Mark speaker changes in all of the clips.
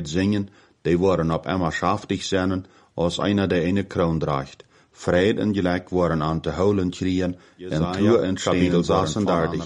Speaker 1: mit Singen, die waren op einmal schaftig zijn, als einer der eine Kroon draagt. Vrede en gelijk waren aan te holen krieën, en toe en stenen saßen daardig.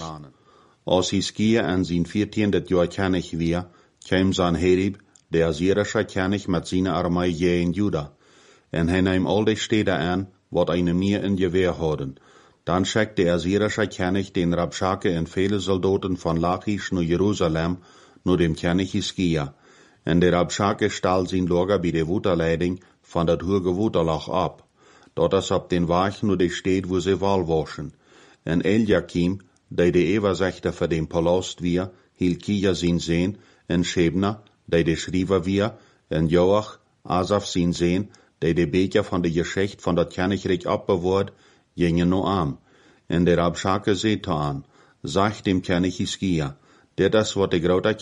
Speaker 1: Als Hiskia en zijn 14e jaar kennig weer, kwam Sanherib, de Assyrische kennig met zijn armee je in Juda. En hij nam al die steden aan, wat eine meer in geweer hadden. Dan schickte de Assyrische kennig den Rabshake en vele soldaten van Lachish naar Jeruzalem, naar dem kennig Hiskia. En de Rabshake stal zijn lager bij de waterleiding van dat hoge waterlag op. Dat is op den Weg naar de stad wo ze wal waschen. En Eliakim, die de Ebersechter voor den Palast weer, Hilkia zijn zeen, en Shebna, die de Schrijver weer, en Joach, Asaf zijn zeen, die de Beker van de Geschicht van dat Königreich abbewaard, gingen no aan. En de Rabshake zei aan, sagt dem König Hiskia, dit is wat de grote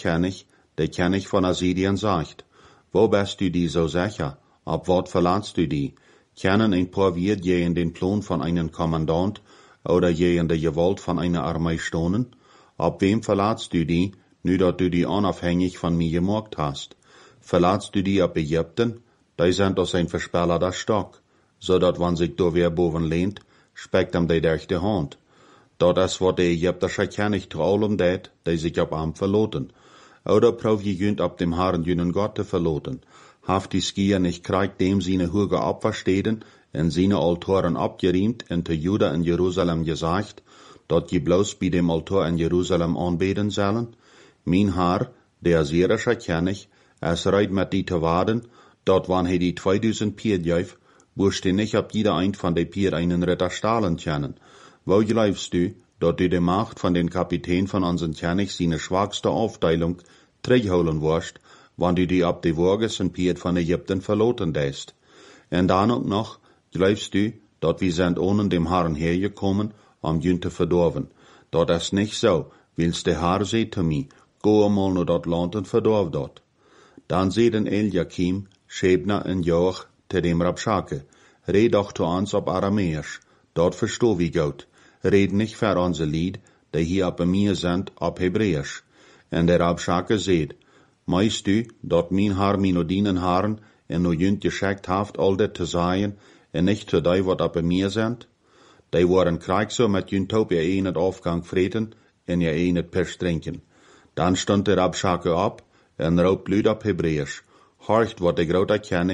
Speaker 1: König von Assyrien sagt. Wo bist du die so sicher? Ab wat verlaatst du die? Kennen ein paar wird je in den Plan von einem Kommandant oder je in der Gewalt von einer Armee stonen? Ab wem verlaatst du die, nu dat du die unabhängig von mir gemacht hast? Verlaatst du die ab Ägypten? Die sind aus ein verspellerter Stock, so dat wann sich da wer boven lehnt, speckt am die durch die Hand. Dat is wat de Ägyptische König traulum deed, die sich ab am verloten. Oder prof je junt ab dem Herrn jünen Gott te verloten. Haft die Skier nicht kriegt dem seine Hüge Opfersteden en seine Altoren abgeriemt en te Juda in Jerusalem gesagt, dat je bloß bei dem Altor in Jerusalem anbeten sollen? Mein Herr, der Assyrische König, es reit mit die te waden, dat wann he die 2000 Pier jäuf, wusst du nicht ab jeder ein von de Pier einen Ritter stahlen können. Wo glaubst du, dat du de Macht von den Kapitän von unseren König seine schwachste Aufteilung zurückholen wirst, wann du die ab de Wages en Pier von Ägypten verloten dest? En dann auch noch, glaubst du, dat wir sind ohne dem Herrn hergekommen, jün te verdorven? Dat is nicht so, wils de Herr seht zu mir, go einmal nur dat Land en verdorf dort. Dann seht Eliakim, Shebna en Joach te dem Rabshake, red doch zu uns op Aramäisch, dort versteh wie gut. Red nicht für unser Lied, die hier ab mir sind, op Hebräisch. En der Rabshake seht, meist du, dat mein Herr mino dienen Herren, en no jünt geschickt haft all dit te sagen, en nicht zu die, wat ab mir sind? Die waren krieg so mit jünt op ihr een het Aufgang vreten, en ihr een het Pisch trinken. Dann stond der Rabshake ab, en roept luid op Hebräisch, horcht wat de grote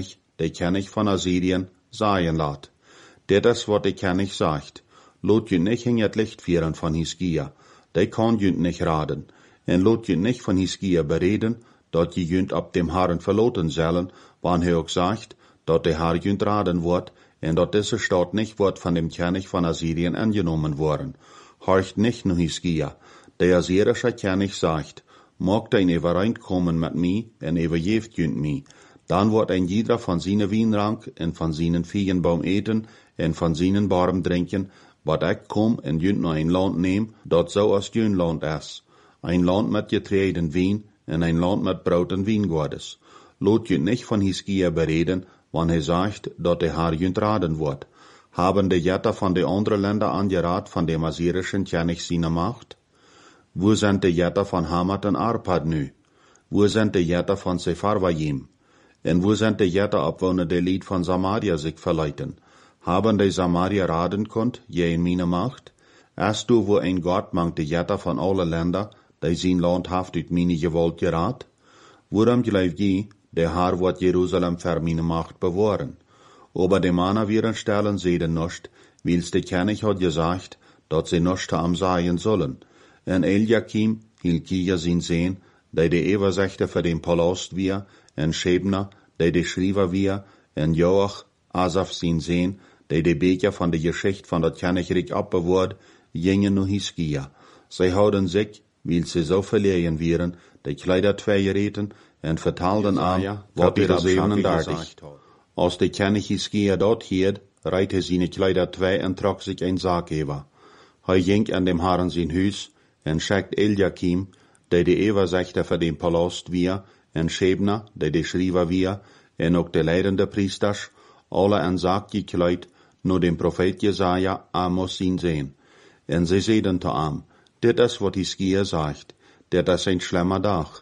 Speaker 1: König von Assyrien, sagen laat. Dit is wat de König sagt. Lot je nicht in het Licht vieren von Hiskia, die kann jünt nicht raden. En lot je nicht von Hiskia bereden, dat je jünt ab dem Herrn verloten sollen, wann er auch sagt, dat der Herr jünt raden wird, en dat diese Stadt nicht wird von dem König von Assyrien angenommen worden. Horcht nicht nur Hiskia. Der Assyrische König sagt, mag dein Übereinkommen mit mir, en überjeft jünt mi. Dann wird ein jeder von seinen Wienrank en von seinen Feigenbaum eten, en von seinen Barm trinken, wat ik kom en jünt nur ein Land nehm, dat so als jün Land is. Ein Land mit getreiden Wien en ein Land mit Brot en Wiengordes. Lot jünt nicht von Hiskia bereden, wann er sagt, dat der Herr jünt raden wird. Haben die Jätter von de anderen Länder angerat von dem assyrischen König seine Macht? Wo sind die Jätter von Hamat en Arpad nu? Wo sind die Jätter von Sepharvaim? En wo sind die Jätter, obwohl der Lied von Samaria sich verleiten? Haben die Samaria raden konnt, je in meine Macht? Erst du, wo ein Gott mangt die Jätter von allen Ländern, die sein Land haft ut meine Gewalt gerat? Worum glaubt je, der Herr wird Jerusalem für meine Macht bewahren? Aber die Männer werden stellen sehen nicht, wils der König hat gesagt, dat sie nicht am sein sollen. En Eliakim, Hilkia sein sehen, die Ebersechter für den Palast wir, en Shebna, die Schreiver wir, en Joach, Asaf sein sehen, die Beker von der Geschichte von dat Königreich abbewaard, gingen nur Hiskia. Sie houden sich, weil sie so verlegen wären, die Kleider zweiereten en vertalden an, wat ihre 37. Als der König Hiskia dort hielt, reite seine Kleider zwei en trok sich ein Sarg über. Hij ging an dem Herrn sein Hus, en schickt Eliakim, die Ebersechter für den Palast wir, en Shebna, die Schreiver wir, en ook de leidende Priesters, alle en Sarg gekleid, nur dem Prophet Jesaja Amos ihn sehen. En sie seiden zu am, dit is wat Hiskia sagt, dit is ein schlimmer Dag.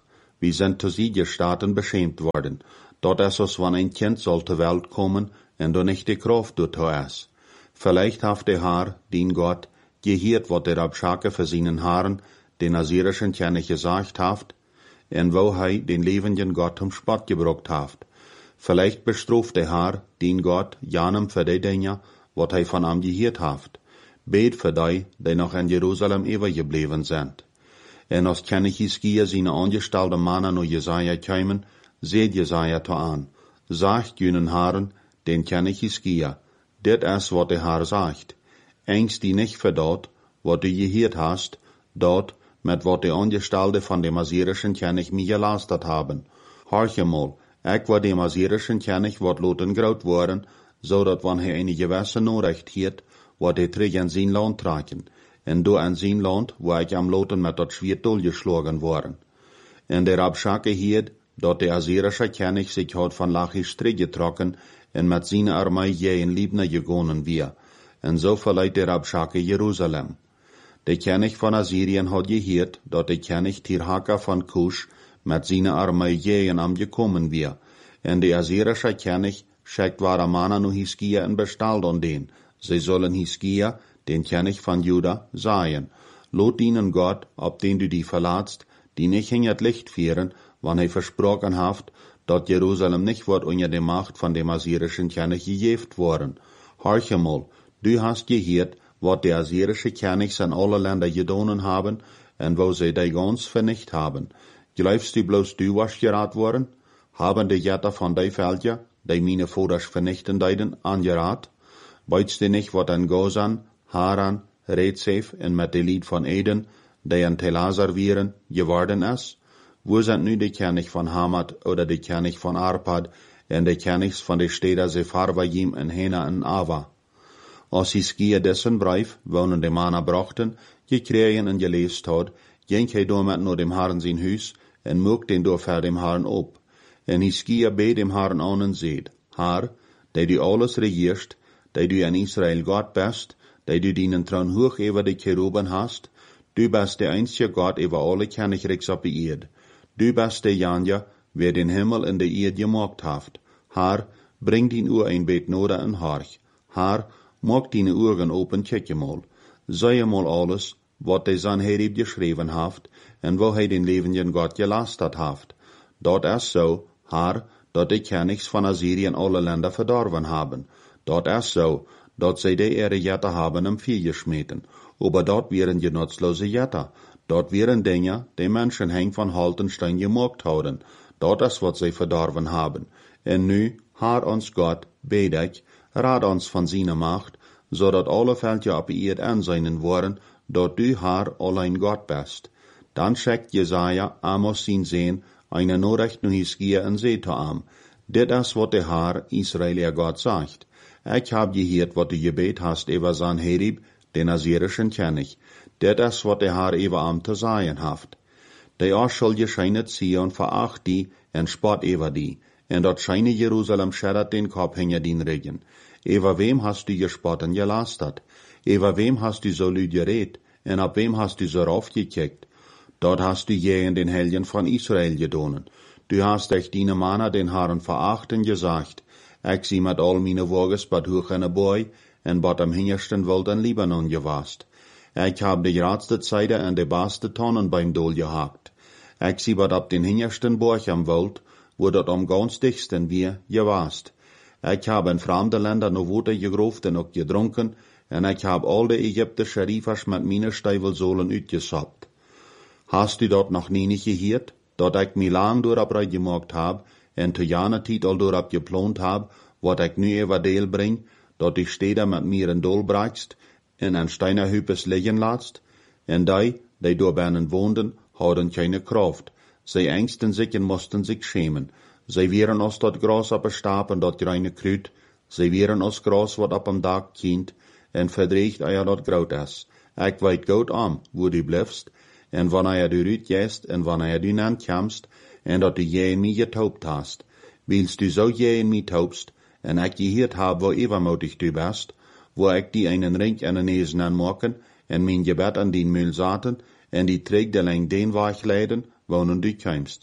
Speaker 1: Wir sind zu Siegerstaaten beschämt worden. Dort ist es, wann ein Kind soll zur Welt kommen, und du nicht die Kraft dazu ist. Vielleicht haft der Herr, den Gott, gehört, wat der Rabschake für seinen Haaren, den asyrischen König gesagt haft, und wo hei den lebenden Gott zum Spott gebracht haft. Vielleicht bestruft der Herr, den Gott, janem für die Dinge, wat hei von ihm gehört haft. Bet für die noch in Jerusalem übergeblieben sind. En als König Hiskia seine angestellte Mannen nur Jesaja kämen, seht Jesaja to an. Sagt jenen Herren, den König Hiskia, dit is wat der Herr sagt. Engst die nicht für dort, wat du gehört hast, dort, mit wat die Angestellte von dem assyrischen König mir gelastet haben. Horche mal, ich war dem assyrischen König wat loten graut worden, so dat wann er eine gewisse Nachricht hiert, wat er träg in sein Land tragen. En du in sein Land, wo ich am Loten mit dat Schwert durchgeschlagen worden. En der Rabschake hiert, dat der assyrische König sich hat von Lachish getrokken en mit seiner Armee je in Libna gegangen wir. En so verleiht der Rabschake Jerusalem. Der König von Assyrien hat gehört, dat der König Tirhaka von Kusch mit seiner Armee je in am gekommen wir. En der assyrische König schickt wahre Mana nu Hiskia in Bestall an den. Sie sollen Hiskia, den König von Juda, sagen, lot ihnen Gott, ob den du die verlatst, die nicht hingert Licht führen, wann er versprochen haft, dat Jerusalem nicht wird unter der Macht von dem assyrischen König gejeft worden. Horche mal, du hast gehört, wat der assyrische König in alle Länder gedonen haben, und wo sie die ganz vernicht haben. Glaubst du bloß du was gerat worden? Haben die Jätter von die Völker, die meine Vaters vernichten deiden, angerat? Weißt du nicht, wat an Gozan, Haran, Rezef und mit dem Lied von Eden, die an Telasar viren, geworden ist? Wo sind nu die König von Hamad oder die König von Arpad und die Königs von der Städte Sepharvaim und Hena und Ava? Als Hiskia dessen Brief, wonen die Mana brachten, gekriegen und gelesen hat, ging er damit nur dem Herrn sein Hus und mögt den durch dem Herrn ob. Und Hiskia bet dem Herrn an und seht, Herr, der du alles regierst, der du in Israel Gott bist, der du deinen Thron hoch über die Cheruben hast, du bist der einzige Gott über alle Königreichs auf der Erde. Du bist der Janja, wer den Himmel in der Erde gemacht hat. Herr, bring din Uhr ein Bet noda und horch. Herr, mag deine Augen open, kicke mal. Sei mal alles, wat der Sanherib geschrieben haft, und wo er den lebenden Gott gelastet haft. Dort ist so, Herr, dat die Königs von Assyrien alle Länder verdorben haben. Dort ist so, dat sie die ihre Jätter haben im Vieh geschmeten. Aber dort wären die nutzlose Jätter. Dort wären Dinge, die Menschen hängen von Haltenstein gemacht haben. Dort ist, was sie verdorben haben. Und nu, Herr uns Gott, bet ich, rat uns von seiner Macht, so dat alle Völker auf ihr anseinen worden, dat du, Herr, allein Gott bist. Dann schickt Jesaja, Amos sein Sehen, eine Nachricht nu Hiskia und seht am. Dit ist, was der Herr, Israel, ihr Gott sagt. Ich hab gehört, wat du gebet hast über Sanherib, den assyrischen König. Dit ist, wat der Herr über am zu sagen haft. Der Arsch soll gescheinet Zion veracht die, en spott über die. En dort scheine Jerusalem schädert den Kopf hinter den Regen. Über wem hast du gespotten gelastet? Über wem hast du so lüd geredet? En ab wem hast du so raufgekickt? Dort hast du je in den Helgen von Israel gedonen. Du hast echt deine Mana den Herren verachten gesagt. Ich sie mit all meine Woges bad hoch in a Boy, en bad am hingersten Wald in Libanon gewast. Ich hab die gradste Zeide en die baste Tonnen beim Dol gehakt. Ich sie bad ab den hingersten Borch am Wald, wo dort am ganz dichtsten wir gewast. Ich hab in fremde Länder no Wote gegruft und auch gedrunken, en ich hab all die ägyptische Riefers mit meine Steifelsohlen utgesappt. Hast du dort noch nie nicht gehört, dat ich mi lang durchabreit gemacht hab, en zu jana Tiet all durchab geplant hab, wat ich nu über Deel bring, dat die Städte mit mir in Dol brachst, en an Steinerhüpes liegen latst, en die dort binnen woonden, hadden keine Kraft. Sie ängsten sich und mussten sich schämen. Sie wären aus dort Gras ab Stab und dort reine Krüt, sie wären aus Gras, wat ab am Tag kind, en verdreigt eier dort graut is. Ich weit gut am, wo du bliffst, en wann eier du rüt gehst, en wann eier du nan kamst, en dat du je in mich getaubt hast. Willst du so je in mich taubst, en ich gehört hab, wo übermutig du bist, wo ich die einen Ring an den Nesen anmachen, en mein Gebet an den Müll saten, en die trägt allein den Weg leiden, wonen du kämst.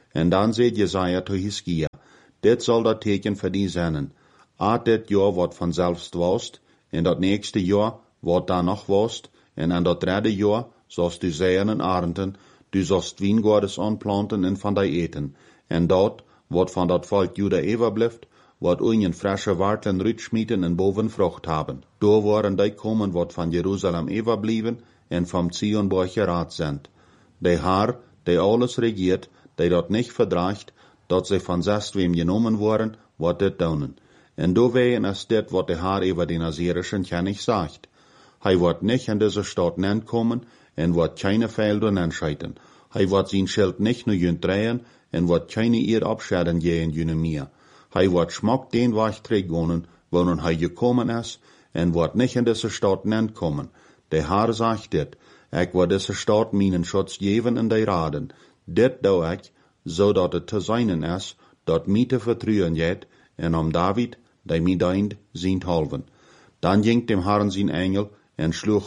Speaker 1: En dan zei Jesaja tot Hiskia, dit zal dat teken voor die zijn. Aat dit jaar wat vanzelfs was, en dat nächste jaar wat daar nog was, en aan dat derde jaar zoals du zeeën en arenden, du zost wijngaardes aanplanten en van die eten, en dat, wat van dat volk Juda overblijft, wat een frische wartelen rütschmieten en boven vrucht hebben. Door waren die komen wat van Jeruzalem overblijven, en van Zionborg geraad zijn. Die Haar, die alles regiert, die dat niet verdraagt, dat ze van zestwem genomen worden, wat dit doen. En doorwegen is dit wat de Haar over den Assyrischen König sagt. Hij wordt niet in deze stad komen, en wordt keine Fehl doen entscheiden. Hij wordt zijn Schild nicht nur jünt drehen, en wordt keine eer abscheren gehen jüne meer. Hij wordt schmack den Weg teruggaan, wonen hij gekommen is, en wordt nicht in deze stad komen. De Haar sagt dit, ik wil deze stad mijn schutz geven in die raden. Dit doe ik, zodat het te zijnen is, dat mij te vertrouwen jet, en om David, die mij dient, zijn halven. Dan ging dem Herrn zijn engel, en sloeg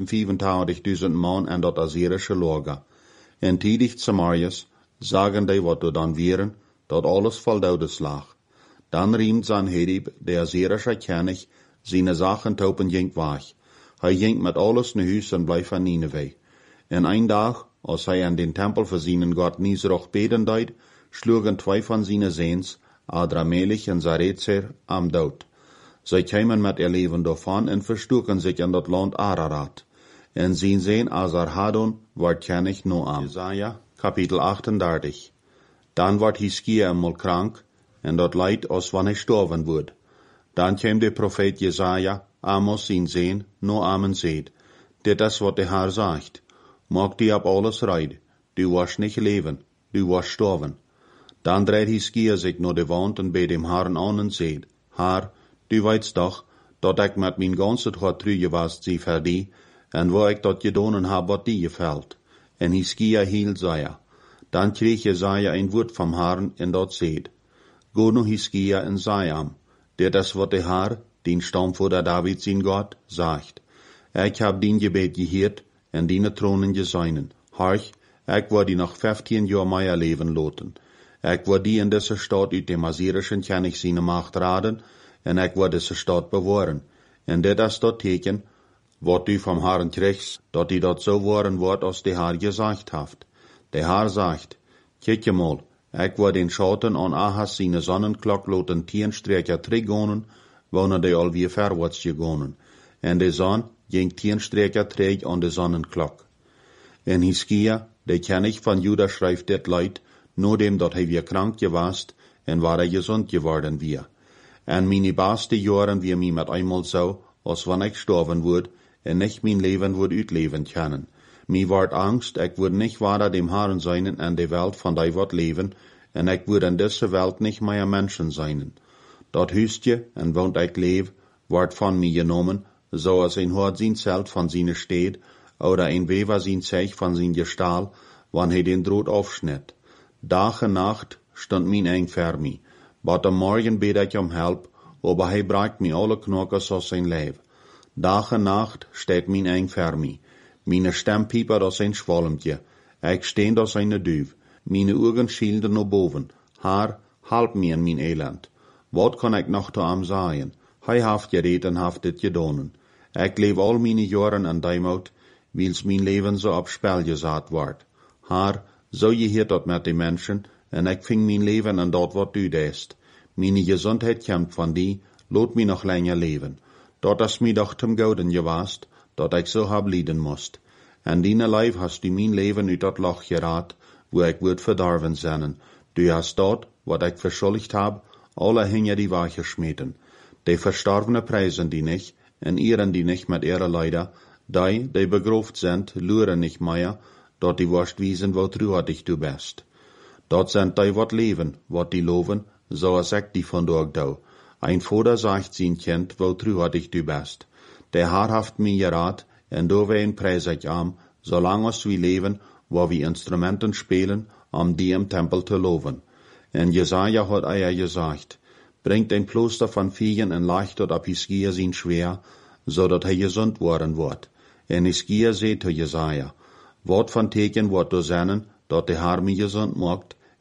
Speaker 1: 185.000 man in dat Assyrische lager. En tidig Samarias, sagen die wat er dan wieren, dat alles voldoudes lag. Dan riemt Sanherib, de Assyrische König, zijn Sachen topen ging weg. Hij ging met alles naar huis en bleef van Nineveh. En een dag, als hij aan den Tempel voor zijn God Nisroch beden deed, sloegen 2 van zijn zoons, Adramelech en Sarezer, am dood. Zij kwamen met ihr leven daarvan en verstoken zich in dat land Ararat. En zijn zoon Asarhadon werd König Noam. Jesaja, kapitel 38. Dan werd Hiskia eenmaal krank, en dat leid als wanneer hij sterven wordt. Dan kwam de profeet Jesaja, Amos zijn zoon, Noam en zeid, dit is wat de Heer zegt, maak die op alles rijden, du was niet leven, du was sterven. Dan dreid Hiskia zich naar de wand en bij dem Herrn aan en zeid, Heer, du weet toch, dat ik met mijn ganse hart teruggeweest zie voor die, en waar ik dat gedonen heb wat die gefällt. En Hiskia hield Jesaja. Dan kreeg Jesaja een woord vom Herrn en dat zeid, Go nu Hiskia en zei hem, dit is wat de Heer, den stamvader David zijn God, zegt. Ik heb dien gebed geheerd en die tronen gezeinen. Harch, ik wil die nog 15 jaar meer leven laten. Ik wil die in deze stad uit dem Assyrischen König zijn macht raden, en ik wil deze stad bewaren. En dit is dat teken, wat u vom Herrn krijgt, dat die dat zo worden wordt als de Heer gezegd heeft. De Heer zegt, kijk je mal, ik wil den Schatten aan Ahas zijn Sonnenklok laten 10 streker teruggaan, wanneer die alweer verwaarts gegaan. En de zon ging 10 streker terug aan de Sonnenklok. En Hiskia, de König van Juda, schrijft dit leid, nadat dat hij weer krank geweest en waar hij gezond geworden weer. En mijn beste jaren weer mij met eenmaal zo, als wanneer ik sterven word, en nicht mijn leven word uitleven kunnen. Mij wordt angst, ik word niet waarder dem Herrn zijn en de Welt van die wordt leven, en ik word in deze Welt niet meer Menschen zijn. Dat huisje, en woont ik leef, wordt van mij genomen, zoals een hoort zijn zelt van zijn steed, oder een wever zijn zeeg van zijn gestal, wanneer hij den Droht aufschnitt. Dag en nacht stond mijn eng voor mij. But am morgen bid ik om help, aber hij bracht mij alle knokkers aus zijn lijf. Dag en nacht steht mijn eng voor mij. Meine stem piepert als een schwalmtje. Ik steend als een duif. Meine ogen schielden naar boven. Haar, help mij in mijn elend. Wat kan ik nog te hem zeggen? Hij heeft gereed en heeft dit gedaan. Ik leef al mijn jaren aan Deimout, wils mijn leven zo op spel gezet wordt. Haar, zo je hier dat met de mensen, en ik ving mijn leven en dat wat u deest. Mijn gezondheid komt van die, laat mij nog langer leven. Dat is mij doch zum Gouden geweest, dat ik zo heb lijden moest. En die lijf hast du mijn leven uit dat loch geraad, wo ik word verdarven zijn. Du hast dat, wat ik verschuldigd heb, alle hinger die weggesmeten. Die Verstorvene prijzen die nicht, en ehren die nicht met ihre Leider, die begroofd zijn, luren nicht mehr, dat die worst wiesen, wat truhartig du best. Dat zijn die wat leven, wat die loven, zoals ik die vandaag doe. Ein Vater sagt zijn kind, wat truhartig du best. Der Herr haft mir geraad, en doorwegen prijs ik am, zolang als we leven, waar we instrumenten spelen, om die im Tempel te loven. En Jesaja hat eier gesagt, bringt ein Kloster van Viegen en legt dort op Hiskia zijn schwer, zodat hij gezond worden wordt. En Hiskia zei tot Jesaja, wat van teken wordt er zijn, dat de Herr mij gezond maakt,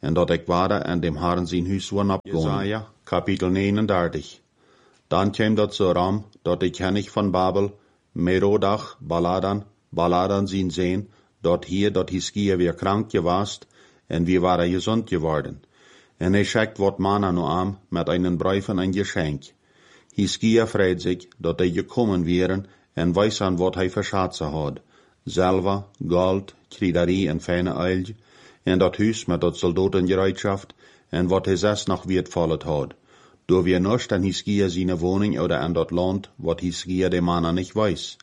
Speaker 1: en dat ik wade en dem Herren zijn huis worden opgåen. Jesaja, kapitel 39. Dan kwam dat zo ram, dat ik kennig van Babel, Merodach, Baladan zien sehen, dat hier, dat Hiskia weer krank gewast, en wir waren gesund geworden. En hij schickt wat Manna nu aan, met einen Brief en een geschenk. Hiskia freut sich, dat hij gekommen wären, en weiß an wat hij verschatsen had. Zilver, gold, krydderie en fijne olie, en dat huis met dat soldatengereitschaft, en wat hij zes nog wertvollet had. Door wir nicht an Hiskia seine Wohnung oder an dat Land, wat Hiskia de Manna nicht weiß.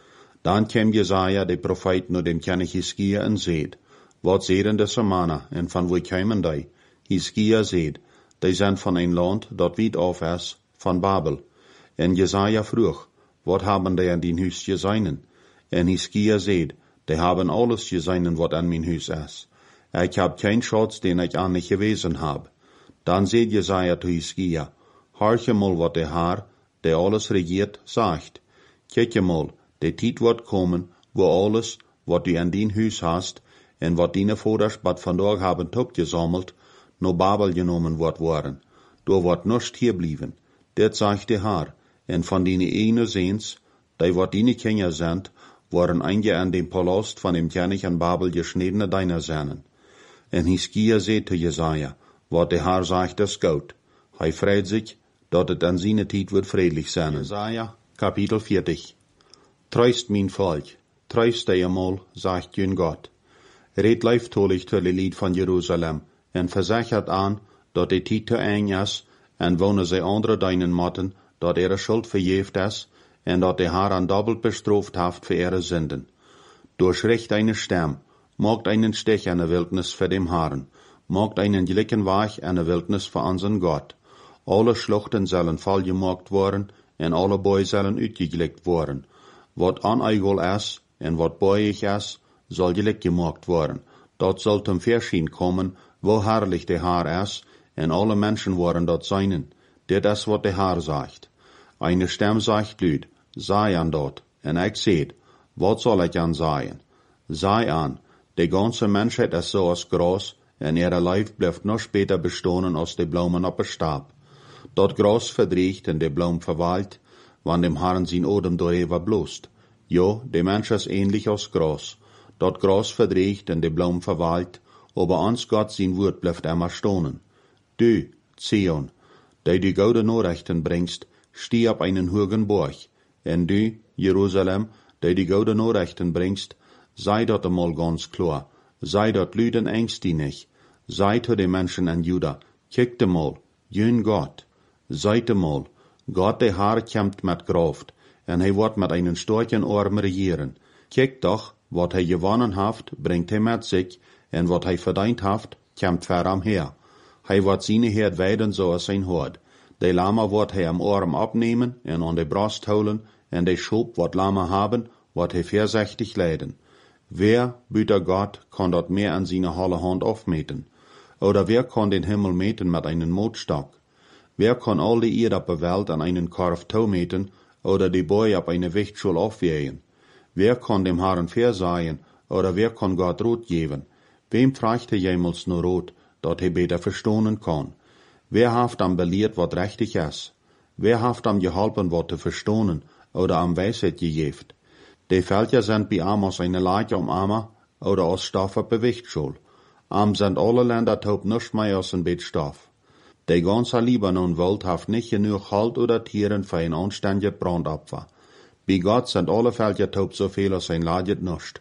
Speaker 1: Dan kwam Jesaja, de Prophet, nu dem König Hiskia en zeid, wat zeiden de Manna, en van wo kwamen die? Hiskia zeid, die zijn van een land dat weit af is, van Babel. En Jesaja vroeg, wat haben die an din huis geseinen? En Hiskia zeid, die haben alles geseinen, wat an mijn huis is. Ik heb kein Schatz, den ik an nicht gewesen hab. Dan zeid Jesaja zu Hiskia, harche mal wat de Haar, der alles regiert, sagt. Kijk mal, de tijd wordt komen, wo alles, wat du an din huis hast, en wat dine Voders bad vandaag haben gesammelt, no Babel genomen wordt worden. Door wordt nichts hier blijven. Dit sagt de Haar, en van dine ene Seens, die wat dine Kinder sind, worden einige an dem Palast van dem König an Babel geschniedene deiner seinen. En Hiskia seht zu Jesaja, wat de Haar sagt, is gut. Hij freut sich, dat het an seine tijd wird friedlich sein. Jesaja, kapitel 40. Tröst mein Volk, tröst die einmal, sagt jün Gott. Red leiftolig zu de Lied van Jerusalem, en verzechert aan, dat de tijd te eng is, en wonen zij andere deinen matten, dat ihre Schuld verjeft is, en dat de Haar an doppelt bestraft haft für ihre Sünden. Durchricht eine Stem, macht einen Stich an der Wildnis für dem Herrn, macht einen glicken Weg an der Wildnis für unseren Gott. Alle Schluchten sollen vollgemacht worden, en alle Bäume sollen uitgeglikt worden. Wat aneigel is, en wat beuig is, soll gelikt gemacht worden. Dat soll zum Verschien kommen, wo herrlich der Herr is, en alle Menschen worden dat seinen. Dit is wat der Herr sagt. Eine Stem sagt Lüd, sei an dort, en ik seht, wat soll ich an sagen? Sei an, de ganze Menschheit is so als Gras, en ihre Leif blijft noch später bestonen als de Blumen op de Stab. Dat Gras verdriecht en de Blum verwalt, wann dem Herrn sein Odem doorheen bloest. Jo, de Mensch is ähnlich als Gras. Dat Gras verdriecht en de Blum verwalt, aber ans Gott sein Wort blijft immer stonen. Du, Zion, die du goude Nachrichten bringst, steh op einen hohen Berg. En du, Jerusalem, die du goude Nachrichten bringst, sei dat einmal ganz klar. Sei dat Lüden ängstlich. Sei zu den Menschen in Juda, kijkt einmal, jün Gott. Seid einmal, Gott der Herr kämpft mit Kraft, en hij wordt met einen starken Arm regieren. Kijk doch, wat hij gewonnen haft, bringt hij met zich, en wat hij verdient haft, kämpft ver am her. Hij wordt zijn Herd weiden zoals zijn hoort. De Lama wordt hij am Arm abnehmen, en an de Brust holen, en de Schub wat Lama haben, wordt hij voorzichtig leiden. Wer, büter Gott, kann dat meer an seine holle Hand aufmeten? Oder wer kann den Himmel meten mit einen Motstock? Wer kann all die Erde op de Welt an einen Korf touw meten, oder die Bäume op eine Wichtschul aufwehen? Wer kann dem Herrn versagen, oder wer kann Gott Rot geben? Wem fragt er jemals nur Rot, dat hij beter verstonen kann? Wer haft am belehrt, wat richtig is? Wer haft am geholpen, wat te verstonen, oder am Weisheit gegeft? Die Völker sind bei am als eine Leiche Armer, oder als Stoff op de Wichtschul. Am sind alle Länder taub nicht mehr als ein Bett Stoff. Die ganze Libanon-Welt haft nicht genug Halt oder Tieren für ein anständiges Brandopfer. Bei Gott sind alle Völker taub so viel als ein Laget nicht.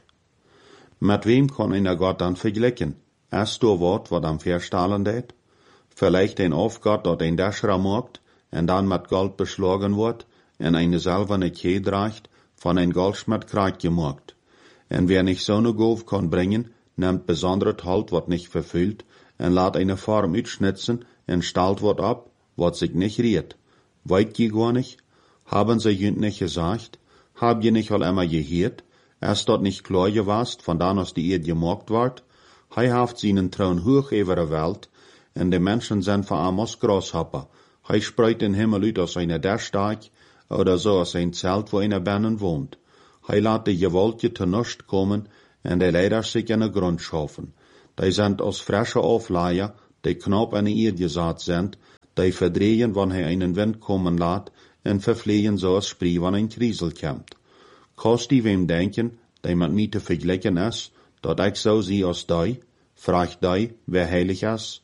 Speaker 1: Mit wem kann einer Gott dann vergleichen? Ist du wat am Verstahlen det? Vielleicht ein Aufgott, dat ein Däschra macht, en dann mit Gold beschlagen wird, en eine silberne Kette reicht, von ein Goldschmied Kreuz gemacht. En wer nicht so ne Gof kann bringen, nimmt besondere Halt, wat nicht verfüllt, en laat eine Form uitschnitzen, en stalt wat ab, wat sich nicht riert. Weit je gar nicht? Haben sie jünd nicht gesagt? Hab je nicht all immer gehört? Ist dort nicht klar gewast, von dann aus die Erde gemacht ward? Hei haft seinen Thron hoch über der Welt, en de Menschen sind von am als Grashopper. Hei spreit den Himmel uit aus einer Dächsteig, oder so aus ein Zelt, wo einer Binnen wohnt. Hei laat de Gewaltje te nust kommen, en de Leider sich an de Grund schaffen. die sind als frische Aufleier, die knapp an die Erde gesaat sind, die verdrehen, wann einen Wind kommen lässt, en verfliehen so als Spree, wann ein Kriesel kommt. Kost die wem denken, die mit mir te vergleichen is, dat ik so zie als die, vraagt die, wer heilig is?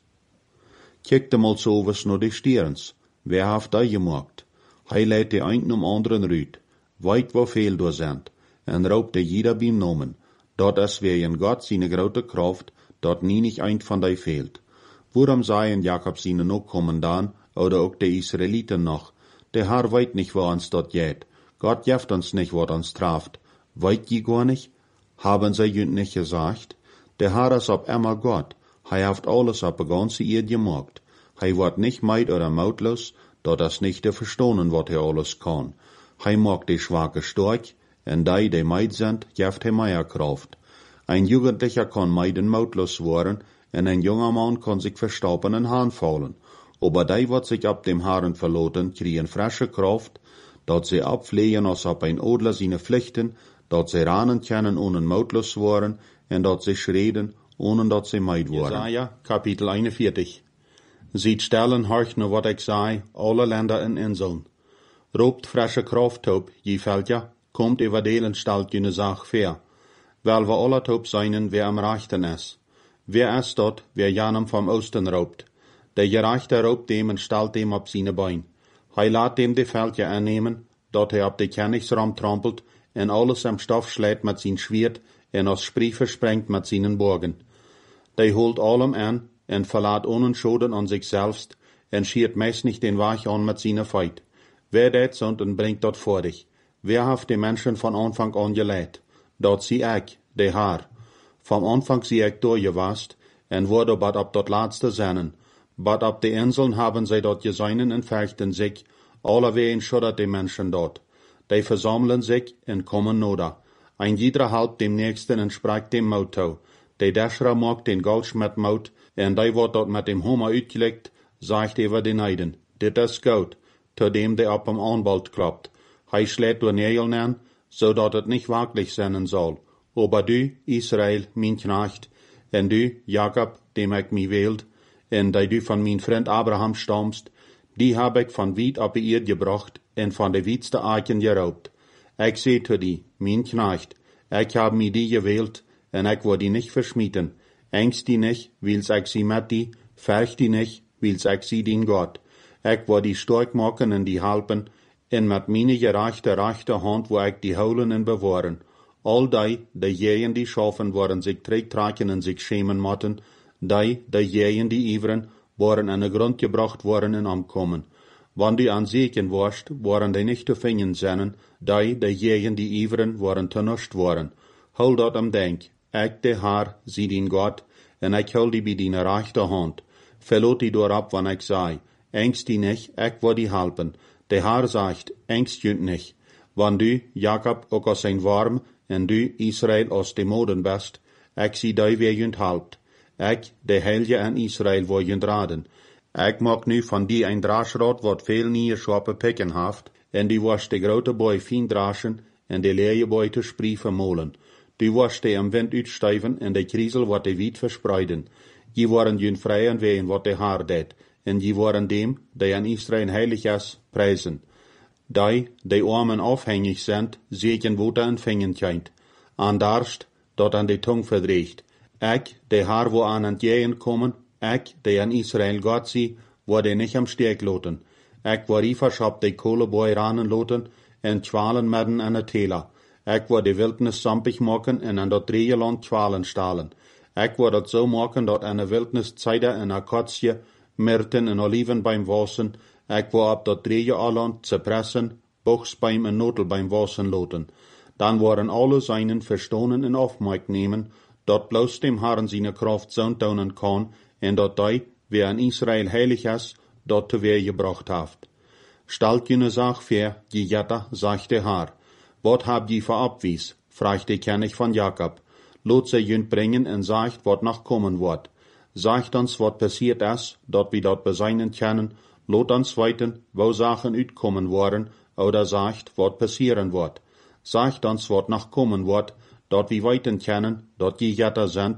Speaker 1: Kijk mal so was naar die Stierens, wer heeft die gemaakt? Hij leidt de een om anderen ruit, weet waar veel door zijn, en roopt de jeder beim Namen. Dat is weer in Gott seine grote Kraft, dat nie nicht ein von die fehlt. Waarom seien Jakob seine Nachkommen dan, oder auch die Israeliten noch? Der Herr weet nicht, wo uns dort geht. Gott jeft uns nicht, wat uns traft. Weet je gar nicht? Haben sie jünd nicht gesagt? Der Herr ist ab immer Gott. Hij heeft alles op de ganze Erde gemacht. Hij wordt nicht meid oder mautlos, dat is nicht te verstonen, wat hij alles kann. Hij macht die Schwache stark, en die meid sind, jeft hij mehr Kraft. Ein Jugendlicher kann meiden mautlos worden, en ein junger Mann kann sich verstauben en Hahn fallen. Aber die, wat sich ab dem Herrn verloten, kriegen frische Kraft, dat sie abflehen als ab ein Adler seine Pflichten, dat sie ranen können, ohne mautlos worden, en dat sie schreden, ohne dat sie meid worden. Jesaja, Kapitel 41. Sieht stellen, horch nur wat ich sei, alle Länder en Inseln. Roept frische Kraft op, je Völker, kommt über delen stalt jene Sach fair. Weil wir alle top seinen, wer am Rechten is. Wer ist dort, wer janem vom Osten raubt? Der Gerechte raubt dem und stalt dem ab seine Bein. Hij laat dem die Völker annehmen, dat hij op de Königsraum trampelt, en alles am Stoff schlägt mit sein Schwert, en als Spree versprengt mit seinen Borgen. Die holt allem an, en verlaat ohne Schoden an sich selbst, en schiert meist nicht den Weg an mit seiner Feit. Wer det sunt en bringt dort vor dich? Wer haft die Menschen von Anfang an geleit? Dat sie ich, de Haar. Vom Anfang sie ich durchgewast, en wurde bad ab dort laatste sennen. Bad ab de Inseln haben sie dort geseinen en fechten sich, allerwegen schuddert die Menschen dort. Die versammeln sich en kommen noda. Ein jeder halb dem Nächsten en spricht dem Motto. Die Däschra mag den Goldschmied Maut, en die wordt dort mit dem Hummer uitgelegt, sagt über den Heiden. Dit is gut, zu dem der ab am Anwalt klappt. Hij schlägt door Nägeln an, so dat het nicht wirklich sein soll. Aber du, Israel, mein Knecht, en du, Jakob, dem ich mich wählt, en die du von mein Freund Abraham stammst, die hab ich von weit ab die Erde gebracht, en von de wietste Eichen geraubt. Ich seh zu die, mein Knecht, ich hab mi die gewählt, en ich wo die nicht verschmieden. Ängst die nicht, wils ich sie mit die, fürcht die nicht, wils ich sie dien Gott. Ich wo die stark machen en die halpen, en mit meine gerechte rechte Hand wo ich die holen en bewahren. All die jähen die schaffen, waren sich trägtraken en sich schämen motten, die jähen die iveren, waren an den Grund gebracht worden en amkommen. Wann die an Segen warst, waren die nicht zu finden seinen, die jähen die iveren, waren ternuscht worden. Hol dat am denk, ich de Haar, sie dien Gott, en ich hol die bei deiner rechte Hand. Verlot die door ab, wann ich sei. Ängst die nicht, ich wo die halpen. De Haar sagt, ängst jünd nicht. Wann du, Jakob, ook als ein Warm, en du, Israel, als de Moden best, ich sie die wer jünd halpt. Ich, de Heilige an Israel, wo jünd raden. Ich mag nu van die ein Draschrad, wat veel nie schwappe Picken haft, en die was de grote boy fien draschen, en de leie boy te Spree vermolen. Die was de am Wind uitstuiven, en de kriesel wat de wiet verspreiden. Die waren jünd vrij en ween wat de Haar deed, en die waren dem, die an Israel heilig is, prijzen. Die armen afhängig sind, sehen wo der empfängen kent. An darst, dat an de Tung verdreht. Ich, de Haar wo an Jähen kommen, ich, de an Israel Gott sie, wo de nicht am Steg loten. Ich, wo Rieferschab de Kohleboy ranen loten, en Schwalen medden an de Täler. Ich, wo de Wildnis sampig machen, en an dat Dreieland Schwalen stahlen. Ich, wo dat so machen, dat an de Wildnis Zeider en Akazie, Myrten en Oliven beim Wassen, ich, wo ab dat Dreieland zerpressen, Buchsbeim en Notel beim Wassen loten. Dann waren alle seinen verstonen en Aufmerk nehmen, dat bloß dem Herrn seine Kraft so tun kann, en dat die, wer an Israel heilig is, dat te weer gebracht haft. Stalt jene Sach fair, die Jetta, sagt der Herr. Wat hab je für Abwies? Fragt der König von Jakob. Lot sie jünd bringen en sagt, wat noch kommen wird. Sagt uns, wat passiert is, dat wir dat beseinen können. Lot uns weiten, wo Sachen uitkommen worden, oder sagt, wat passieren wird. Sagt uns, wat noch kommen wird, dat wir weiten können, dat die Jetta sind,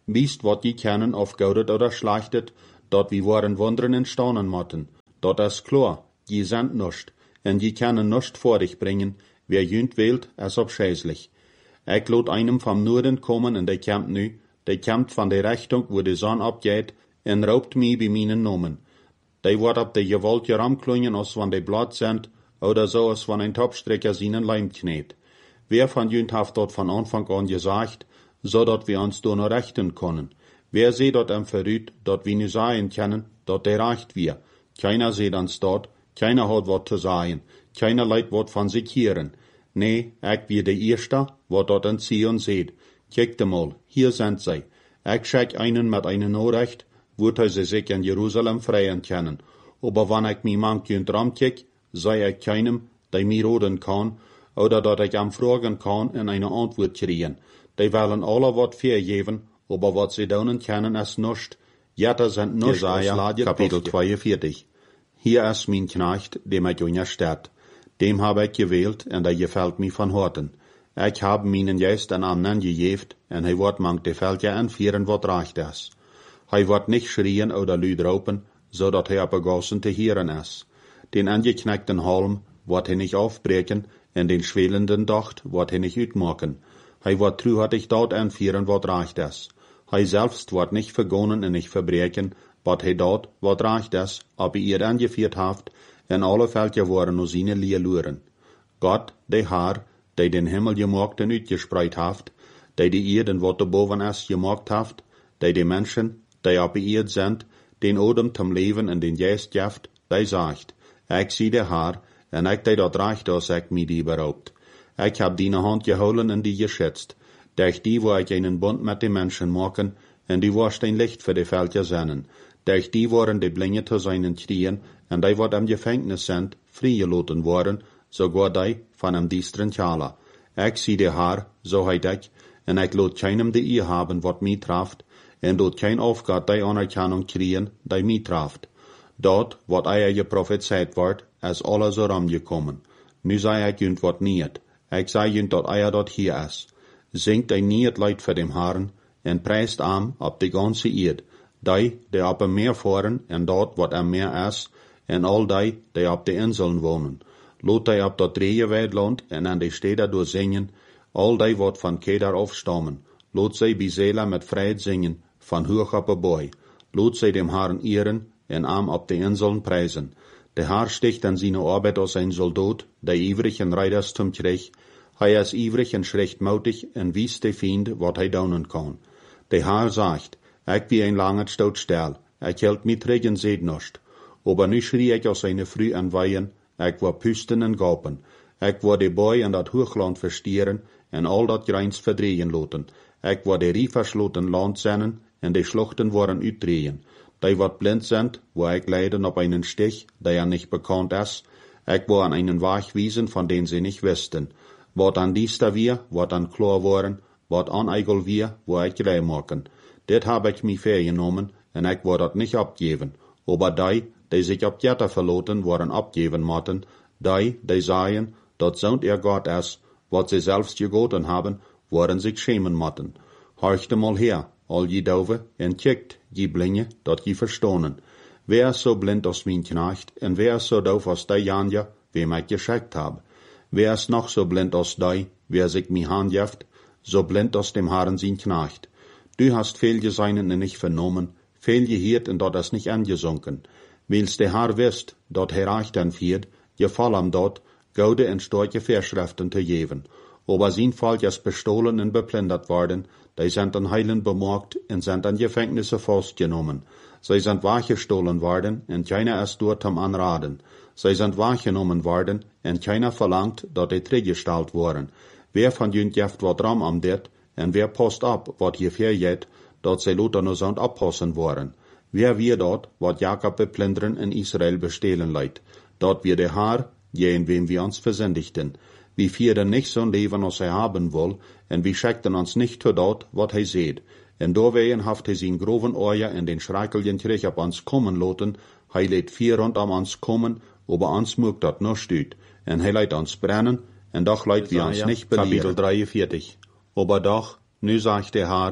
Speaker 1: Biest wat je kennen of goudet oder schlachtet, dort wie waren wonderen en staunen motten. Dort is klar, je sind nuscht, en je kennen nuscht vor dich bringen, wer jünt wählt, es abscheißlich. Ich lot einem vom Norden kommen en der kämmt nu, der kämmt von der Richtung, wo die Sonne abgeht, en raubt mich bei meinen Nomen. Die wordt op de gewollt ramklungen, als van de blad sind, oder so als van ein Topstrecker seinen Leim kneet. Wer von jünt haft dort von Anfang an gesagt, so dort wir uns da noch rechten können. Wer seht dort am Verrüt, dort wir nu sagen können, dort der reicht wir. Keiner seht uns dort, keiner hat wat zu sagen, keiner leit wat von sich hören. Nee, ich wie der Erste, wat dort an Zion seht. Kijkt mal, hier sind sie. Ich schick einen mit einer Nachricht, wo sie sich in Jerusalem freien können. Aber wenn ich mich manchmal ramkijk, sei ich keinem, der mir roden kann, oder dat ich am fragen kann en eine Antwort kriegen. Die wollen alle wat vergeben, aber wat sie daunen können ist nuscht. Jette sind nuscht. Jesaja, Kapitel 42. Hier ist mein Knecht, dem ich untersteht. Dem habe ich gewählt, und der gefällt mir von Horten. Ich habe meinen Geist an anderen gegeben, und er wird manch de Felder anführen, wat recht ist. Er wird nicht schrien oder lüd raupen, so dat er begossen zu hören ist. Den angeknackten Halm wird er nicht aufbrechen, und den schwelenden Docht wird er nicht utmachen. Er wird treuhärtig dort anführen, wat recht ist. Er selbst wird nicht vergonnen und nicht verbrechen, wat er dort, wat recht ist, aber ihr angeführt haft, en alle Felder waren nur seine Lehrluren. Gott, der Herr, der den Himmel gemacht und utgespreit haft, der die Erden, wat boven ist, gemacht haft, der die Menschen, die auf die Erde sind, den Odem zum Leben und den Geist jaft, der sagt, ich sie der Herr, en ich der dort recht, als ich mir die beraubt. Ich hab deine Hand geholen und die geschützt, durch die, wo ich einen Bund mit den Menschen machen, und die warst ein Licht für die Felder sennen. Durch die waren die Blinde zu seinen Knien, und die, wat am Gefängnis sind, freigelassen worden, sogar die von einem düsteren Thaler. Ich sie der Herr, so heit ich, und ich lot keinem die ihr haben, wat mich traft, und dort kein Aufgabe die Anerkennung kriegen, die mich traft. Dort, wat eier prophezeit ward, ist alles so ramgekommen. Nu sei ich jünt wat niet. Ich sei jünt dat eier dort hier ist. Singt ein niet Leid für dem Herrn, und preist am ab die ganze Erde. Die ab dem Meer fahren, und dort, wat am Meer ist, und all die ab die Inseln wohnen. Lot die ab dat Dreieweidland, und an die Städte durch singen, all die, wat von Kedar aufstammen. Lot sie bei Sela mit Freude singen, von hoch ab Boy. Lot sie dem Herrn ehren, und am ab die Inseln preisen. Der Herr sticht an seine Arbeit als ein Soldat, der ivrig en Reiders zum Krieg. Er ist ivrig en schrechtmautig en wies de Fiend, wat hij daunen kann. Der Herr sagt, ich wie ein langer Stoutstell, ich hält mich trägen seht nicht. Aber nu schrie ich aus seine Früh an Weihen, ich war Püsten en Gapen. Ich war de Boy an dat Hochland verstieren, en all dat Greins verdrehen loten. Ich war de Rieferschloten Land sennen, en de Schluchten waren uitdrehen. Die wat blind sind, wo ich leiden op einen Stich, der nicht bekannt ist. Ich war an einen Weg wiesen, von den sie nicht wussten. Wat an dies da wir, wat an klar waren, wat an eigel wir, wo ich gleich machen. Dit hab ich mich vergenommen, en ich war dat nicht abgeben. Aber die sich ab Jetta verloten, waren abgeben motten, die sagen, dat zo'n Gott ist, wat sie selbst gegoten haben, waren sich schämen motten. Horchte mal her, all je Dove, en kijkt, je Blinde, dat je verstonen. Wer ist so blind als mein Knecht, en wer ist so doof als die Janja, wem ich geschickt hab? Wer ist noch so blind als die, wer sich mich handjeft, so blind als dem Herrn sein Knecht? Du hast viel gesehen und nicht vernommen, viel gehört und dort ist nicht angesunken. Weil's der Herr wisst, dort reicht anführt, gefall am dort, gaude und starke Verschriften zu geben. Aber sein Fall ist bestohlen und beplündert worden, die sind an Heilen bemerkt und sind an Gefängnisse festgenommen. Sie sind wachgestohlen worden und keiner ist dort am Anraden. Sie sind wahrgenommen worden und keiner verlangt, dass die zurückgestellt worden. Wer von jünt jeft wat ram am dit, und wer passt ab, wat hier verjet, dat sie Luther nur sind abpassen worden. Wer wir dort, wat Jakob beplündern in Israel bestehlen leid. Dort wir der Herr, in wem wir uns versündigten. Wir führen nicht so ein Leben, als er haben will, und wir schickten uns nicht zu dort, wat er seht. Und doorwegen haft er sein groven Euer in den schreikeljen Krieg ab uns kommen loten, er lädt 4 rund am uns kommen, aber uns mögt dat noch stüt, und er lädt uns brennen, und doch lädt wir uns nicht belieren. Kapitel 43. Aber doch, nu sagt der Herr,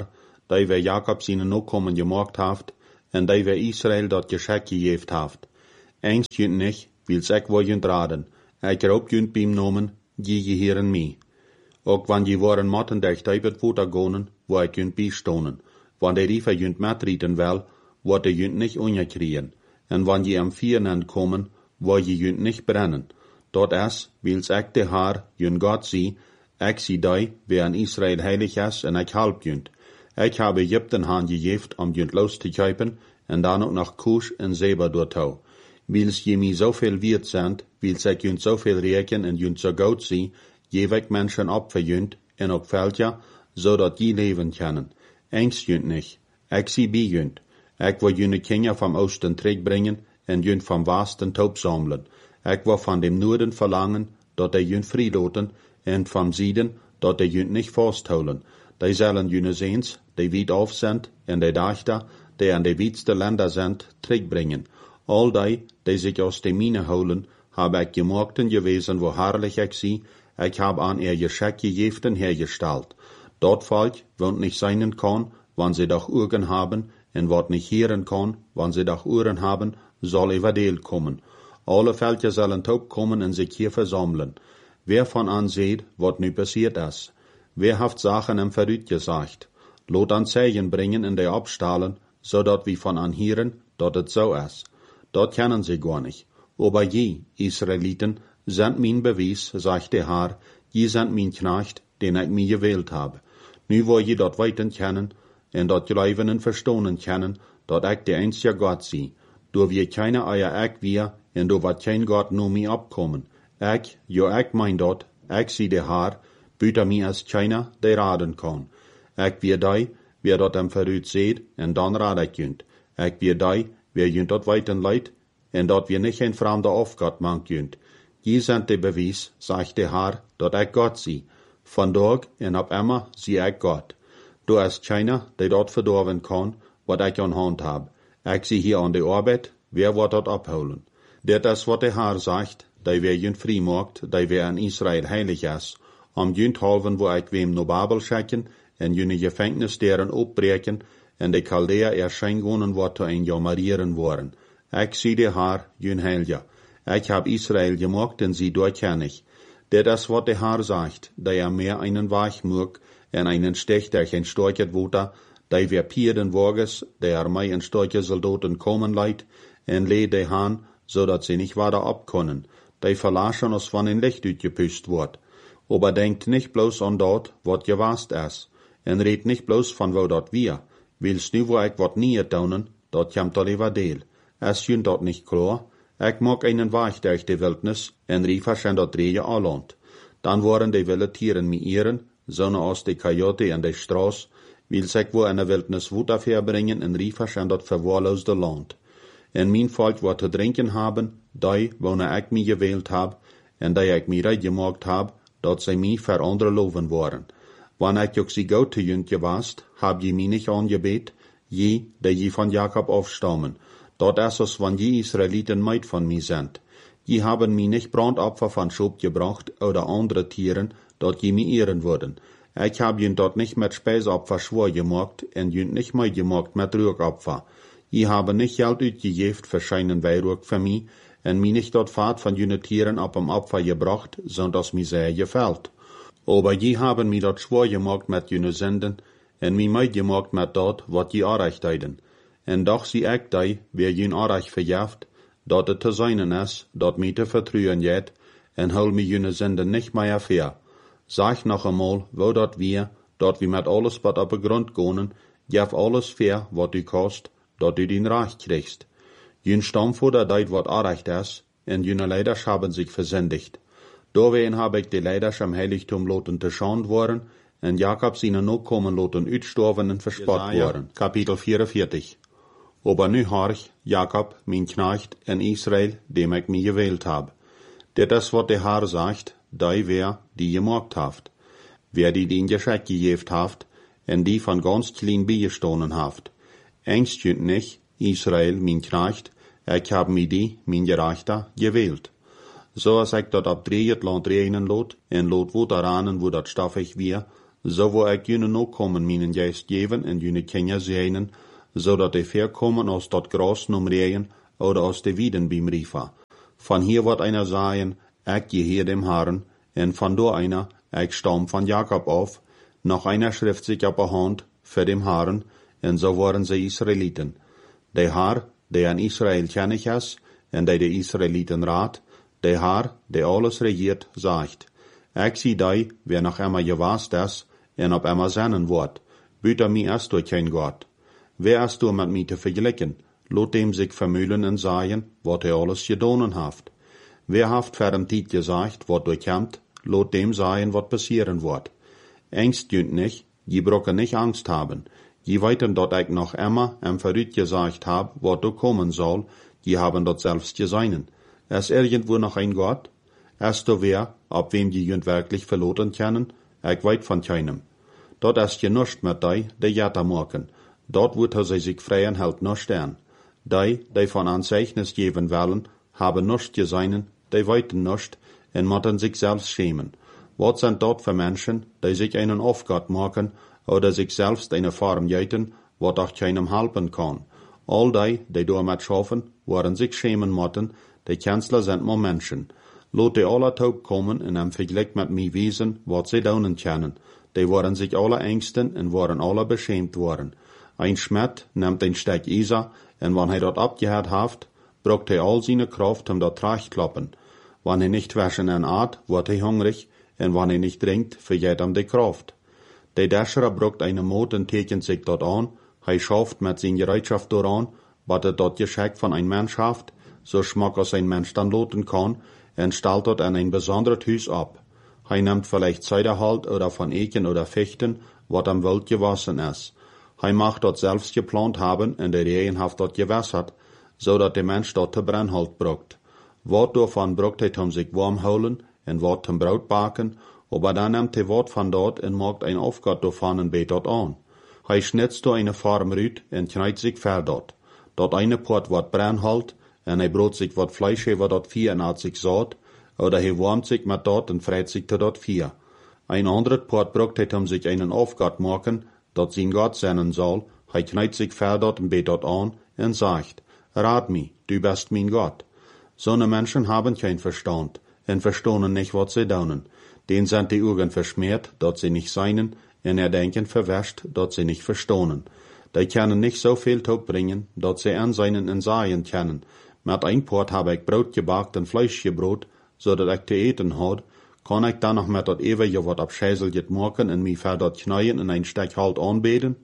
Speaker 1: die wir Jakob seine Nachkommen gemacht haft, en die wir Israel dort Geschenk gegeben haft. Engst jünt nicht, wils ich wo jünt raden, ich raub jünt beim Nomen, je gehören mi. Ook wann je waren matten der ich teibet Wutter gonen, wo ich jünt bistonen. Wann der Riefer jünt matrieten will, wo der jünt nicht unkriegen. En wann je am Viernen kommen, wo je jünt nicht brennen. Dort es, wils ich de Haar, jünt Gott sie, ich sie die, wer in Israel heilig ist, en ich halb jünt. Ich habe Ägypten han gegeft, jünt loszukaufen, en dan ook nach Kusch en Seba dortau. Wils je mi so viel wert sind, wils ich jünt so viel reken en jünt so gut sie, je weg Menschen opverjünt, en ook Veltja, zodat je leven können. Engst jünt nicht, ich sie bijünt. Ich will jüne Kinder vom Osten terugbringen, en jünt vom Westen taub sammeln. Ich will von dem Norden verlangen, dat jünt friedloten, en vom Süden, dat jünt nicht festholen. Die sollen jüne Seens, die weit auf sind, en die Dachter, die an die weitste Länder sind, terugbringen. All die sich aus der Mine holen, habe ich gemerkten gewesen, wo herrlich ich sie, ich habe an ihr Geschenk gegeben hergestellt. Dort Volk, wohnt nicht sein kann, wann sie doch Augen haben, en wat nicht hören kann, wann sie doch Ohren haben, soll überdeelt kommen. Alle Völker sollen taub kommen en sich hier versammeln. Wer von an seht, wat nu passiert ist? Wer haft Sachen im Verrüt gesagt? Lot an Zeichen bringen in der Abstahlen, so dat wie von an hören, dat het so ist. Dort kennen sie gar nicht. Aber je, Israeliten, sind mein Beweis, sagt der Herr, je sind mein Knecht, den ich mir gewählt habe. Nu wo je dort weiten kennen, en dort glauben en verstonen kennen, dat ich der einzige Gott sie. Do wir keine Eier ich wir, en do wat kein Gott nur mir abkommen. Ich mein dort, ich sie der Herr, büter mir als keiner, der raden kann. Ich wir die, wer dort am Verrüt seht, en dann rad ich jünt. Ich wir die, wer jünt dort weiten leid, en dort wir nicht ein fremder Aufgott mank jünt. Je sind de Beweis, sagt der Herr, dat ich Gott sie. Von dort en ab immer sie ich Gott. Du ist keiner, der dort verdorben kann, wat ich an Hand hab. Ich sie hier an der Arbeit, wer wird dort abholen? Det ist, wat der Herr sagt, die wer jünt frei macht, die wer in Israel heilig ist, jünt halven, wo ich wem no Babel schicken, en jüne Gefängnis deren opbreken, en de Chaldea erscheinen wat ein jammerieren worden. Ich sie der Herr, jün Heilja. Ich hab Israel gemacht, en sie durchkenn ich. Det ist, wat der Herr sagt, der mehr einen Weich mag, en einen Stech, der ein Storchet wuter, der wer Pierden Wages, der mei en Storche Soldaten kommen leid, en leh de Han, so dat sie nicht weiter abkonnen, der verlaschen uns von den Licht utgepüst wird. Aber denkt nicht bloß an dort, wat gewast ist, en red nicht bloß von wo dort wir, willst nu wo ich wat nie taunen, dort kommt all Deel. Es jünt dort nicht klar, ich mag einen Weich durch die Wildnis, en riefer schon dort Rehe alland. Dann waren die wilde Tieren mi ihren, sonne aus de Coyote an de Straß, will sich wo in der Wildnis Wutter verbringen, en riefer schon dort verwahrloste Land. En mein Volk wat zu trinken haben, die, wo ich mi gewählt hab, en die ich mi reid gemacht hab, dat sie mi für andere loven waren. Wann ich auch sie gut zu jünt gewast, hab je mi nicht angebet, je, der je von Jakob aufstammen. Dort ist es, wann je Israeliten meid von mi sind. Je haben mi nicht Brandopfer von Schub gebracht oder andere Tieren, dort je mi ehren würden. Ich hab jünt dort nicht mit Speisopfer schwor gemacht, en jünt nicht mehr gemacht mit Rühropfer. Je haben nicht Geld utgegeft für scheinen Weihrug für mi, en mi nicht dort Fahrt von jüne Tieren ab am Opfer gebracht, sondern das mi sehr gefällt. Aber je haben mi dort schwor gemacht mit jüne Sünden, en mi meid gemacht mit dort, wat je Arecht heiden. En doch sie ich die, wer jün Arecht verjaft, dat het te seinen is, dat mi te vertrüen jet, en hol mi jüne Sünden nicht mehr fair. Sag noch einmal, wo dat wir mit alles wat op de Grund gonen, jef alles fair, wat du kost, dat du din Reich kriegst. Jün Stammvater deit wat Arecht is, en jüne Leiders haben sich versündigt. Doorheen habe ich die Leiders am Heiligtum loten te schand worden, en Jakob seine Nachkommen loten uitstorven en verspott worden. Kapitel 44. Aber nu horch, Jakob, mein Knecht, en Israel, dem ich mi gewählt hab. Dit is wat der Herr sagt, die wer die gemacht haft. Wer die den Geschenk gegeben haft, en die von ganz klein beigestohlen haft. Engst jünt nicht, Israel, mein Knecht, ich hab mi die, mein Gerechter, gewählt. So als ich dort ab dreht Land reinen lot, en lot wo daranen, wo dat staffig wir, so wo ik jene no kommen minen geest geven en jene Kinder segnen, zodat de verkommen aus dat Gras numreen oder aus de Wieden beim Rifa. Van hier wordt einer sagen, ik geheer dem Herrn, en van door einer, ik stamm van Jakob auf, noch einer schrift sich op de hand für dem Herrn, en so waren sie Israeliten. De Herr, der an Israel kennig is, en de Israeliten raad, de Herr, der alles regiert, sagt, ik zie die, wer noch einmal gewaast is, en op einmal sennen wordt, büter mi erst durch kein Gott. Wer erst du mit mir te vergleichen, lot dem sich vermühlen en sagen, wat alles gedonen haft. Wer haft für dem Tiet gesagt, wat durchkämmt, lot dem sagen, wat passieren wird. Angst jünt nicht, je brocke nicht Angst haben. Je weiten dort ich noch immer verrüt gesagt hab, wat du kommen soll, je haben dort selbst geseinen. Es irgendwo noch ein Gott? Erst du wer, ob wem die jünt wirklich verloren kennen, ich weit von keinem. Dort ist je nuscht mit dei, de jata morgen. Dort wird sie sich freien halt nuscht an. Die von Anzeichnis geben wollen, haben nuscht geseinen, die weiten nuscht, en motten sich selbst schämen. Wat sind dort für Menschen, die sich einen Aufgott machen, oder sich selbst eine Form jäten, wat auch keinem helfen kann. All die damit schaffen, waren sich schämen motten, die Kanzler sind nur Menschen. Lot die alle taub kommen in einem Vergleich mit mir wiesen, wat sie daunen können. Die waren sich alle ängsten und waren alle beschämt worden. Ein Schmied nimmt ein Stück Isa, und wenn dort abgehört haft, braucht all seine Kraft dort klappen. Wenn nicht waschen en Art, wird hungrig, und wenn nicht trinkt, vergeht die Kraft. Der Däscherer braucht eine Mut und teken sich dort an, schafft mit seiner Gereitschaft daran, was dort Geschenk von ein Mensch haft, so schmack als ein Mensch dann loten kann, und stellt dort an ein besonderes Hüs ab. Nimmt vielleicht Zederhalt oder von Eken oder Fichten, wat am Wild gewassen ist. Macht dort selbst geplant haben, und der Regen haft dort gewässert, so dat der Mensch dort Brennholz braucht. Wat davon braucht sich warm holen, und wat zum Brot backen, aber dann nimmt wat von dort und macht ein Aufgott davon und bet dort an. Schnitzt eine Form rüt und kneit sich dort. Dort eine Port wat Brennholz, und brot sich wat Fleisch über dort 84 Saat, oder warmt sich mit dort und freit sich dort 4. Ein anderes Port braucht sich einen Aufgott machen, dort sein Gott seinen soll, kneit sich dort und bet dort an und sagt, rat mi, du bist mein Gott. So ne Menschen haben kein Verstand und verstohnen nicht, wat sie daunen. Den sind die Augen verschmiert, dort sie nicht seinen, und denken verwäscht, dort sie nicht verstohnen. Die können nicht so viel Taub bringen, dort sie an seinen und Saien kennen. Mit ein Port habe ich Brot gebackt und Fleisch gebrot, so dat ich te eten had, kann ich dann noch mit dat ewige wat abscheiselget machen und mich für dat kneien in ein Stück halt anbeten?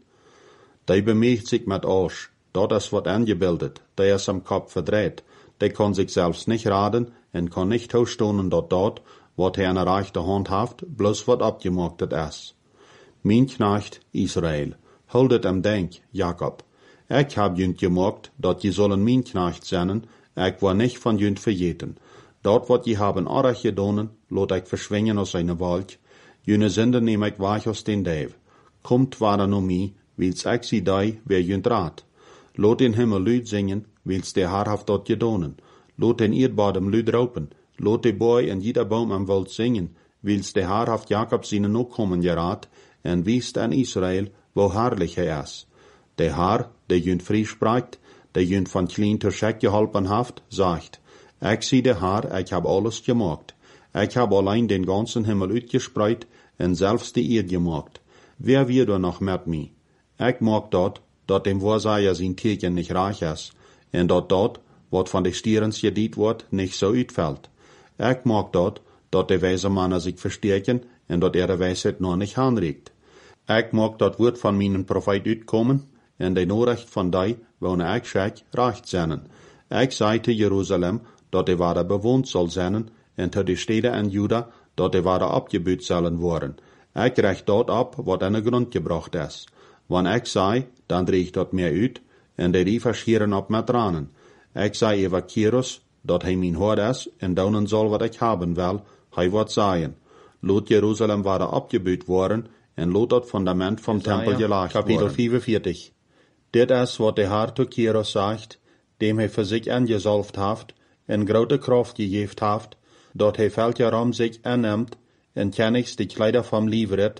Speaker 1: Die bemächt sich mit Arsch, dort ist wat angebildet, der ist am Kopf verdreht, der kann sich selbst nicht raten und kann nicht ausstohnen dort, wat eine rechte Hand haft, bloß wat abgemachtet ist. Mein Knecht Israel, holdet am Denk, Jakob. Ich hab jünt gemacht, dat je sollen mein Knecht sein, ich war nicht von jünt verjeten. Dort wat je haben Arach gedonen, lot ich verschwingen aus seine Wald, jüne Sünde nehm ich weich aus den Däv. Kommt wara no mi, wils ich sie dei, wer jünt rat. Lot den Himmel Lüd singen, wils der Herr haft dort gedonen. Lot den Erdbadem Lüd raupen. Lot de Boy en jeder Baum am Wald singen, wils der Herr haft Jakob seine no kommen gerat, en wiest an Israel, wo herrlich er is. Der Herr, der jünt frie spricht, der jünt von klein zur Scheck geholpen haft, sagt, ich sieh der Herr, ich hab alles gemacht. Ich hab allein den ganzen Himmel uitgespreit en selbst die Erde gemacht. Wer wird da noch mit mir? Ich mag dort dem Wahrsager sein Kirchen nicht reich ist, en dort, wat von de Stierens gedient wird, nicht so uitfällt. Ich mag dort de weise Männer sich verstärken en dort ihre Weisheit noch nicht anregt. Ich mag dort wird von meinen Prophet uitkommen en de Nachricht von dei, wo ich schek, recht sein. Ich sagte Jerusalem, dort de ware bewohnt soll sein, en te de Städte in Juda, dort de ware abgebüht sollen worden. Ich recht dort ab, wat an den Grund gebracht is. Wann ich sei, dann dreh ich dort mehr uit, en de Riefer schieren ab mit Tranen. Ich sei Evakirus, dort hij mein Hort is, en daunen soll, wat ich haben will, hij wat seien. Lot Jerusalem ware abgebüht worden, en lot dat Fundament vom Tempel gelagt worden. Kapitel 45. Dit is wat de Herr zu Kirus sagt, dem hij für sich angesalft haft, en grote Kraft gegeft haft, dort hij Völker sich annimmt, en kennigs die Kleider vom Lieveret,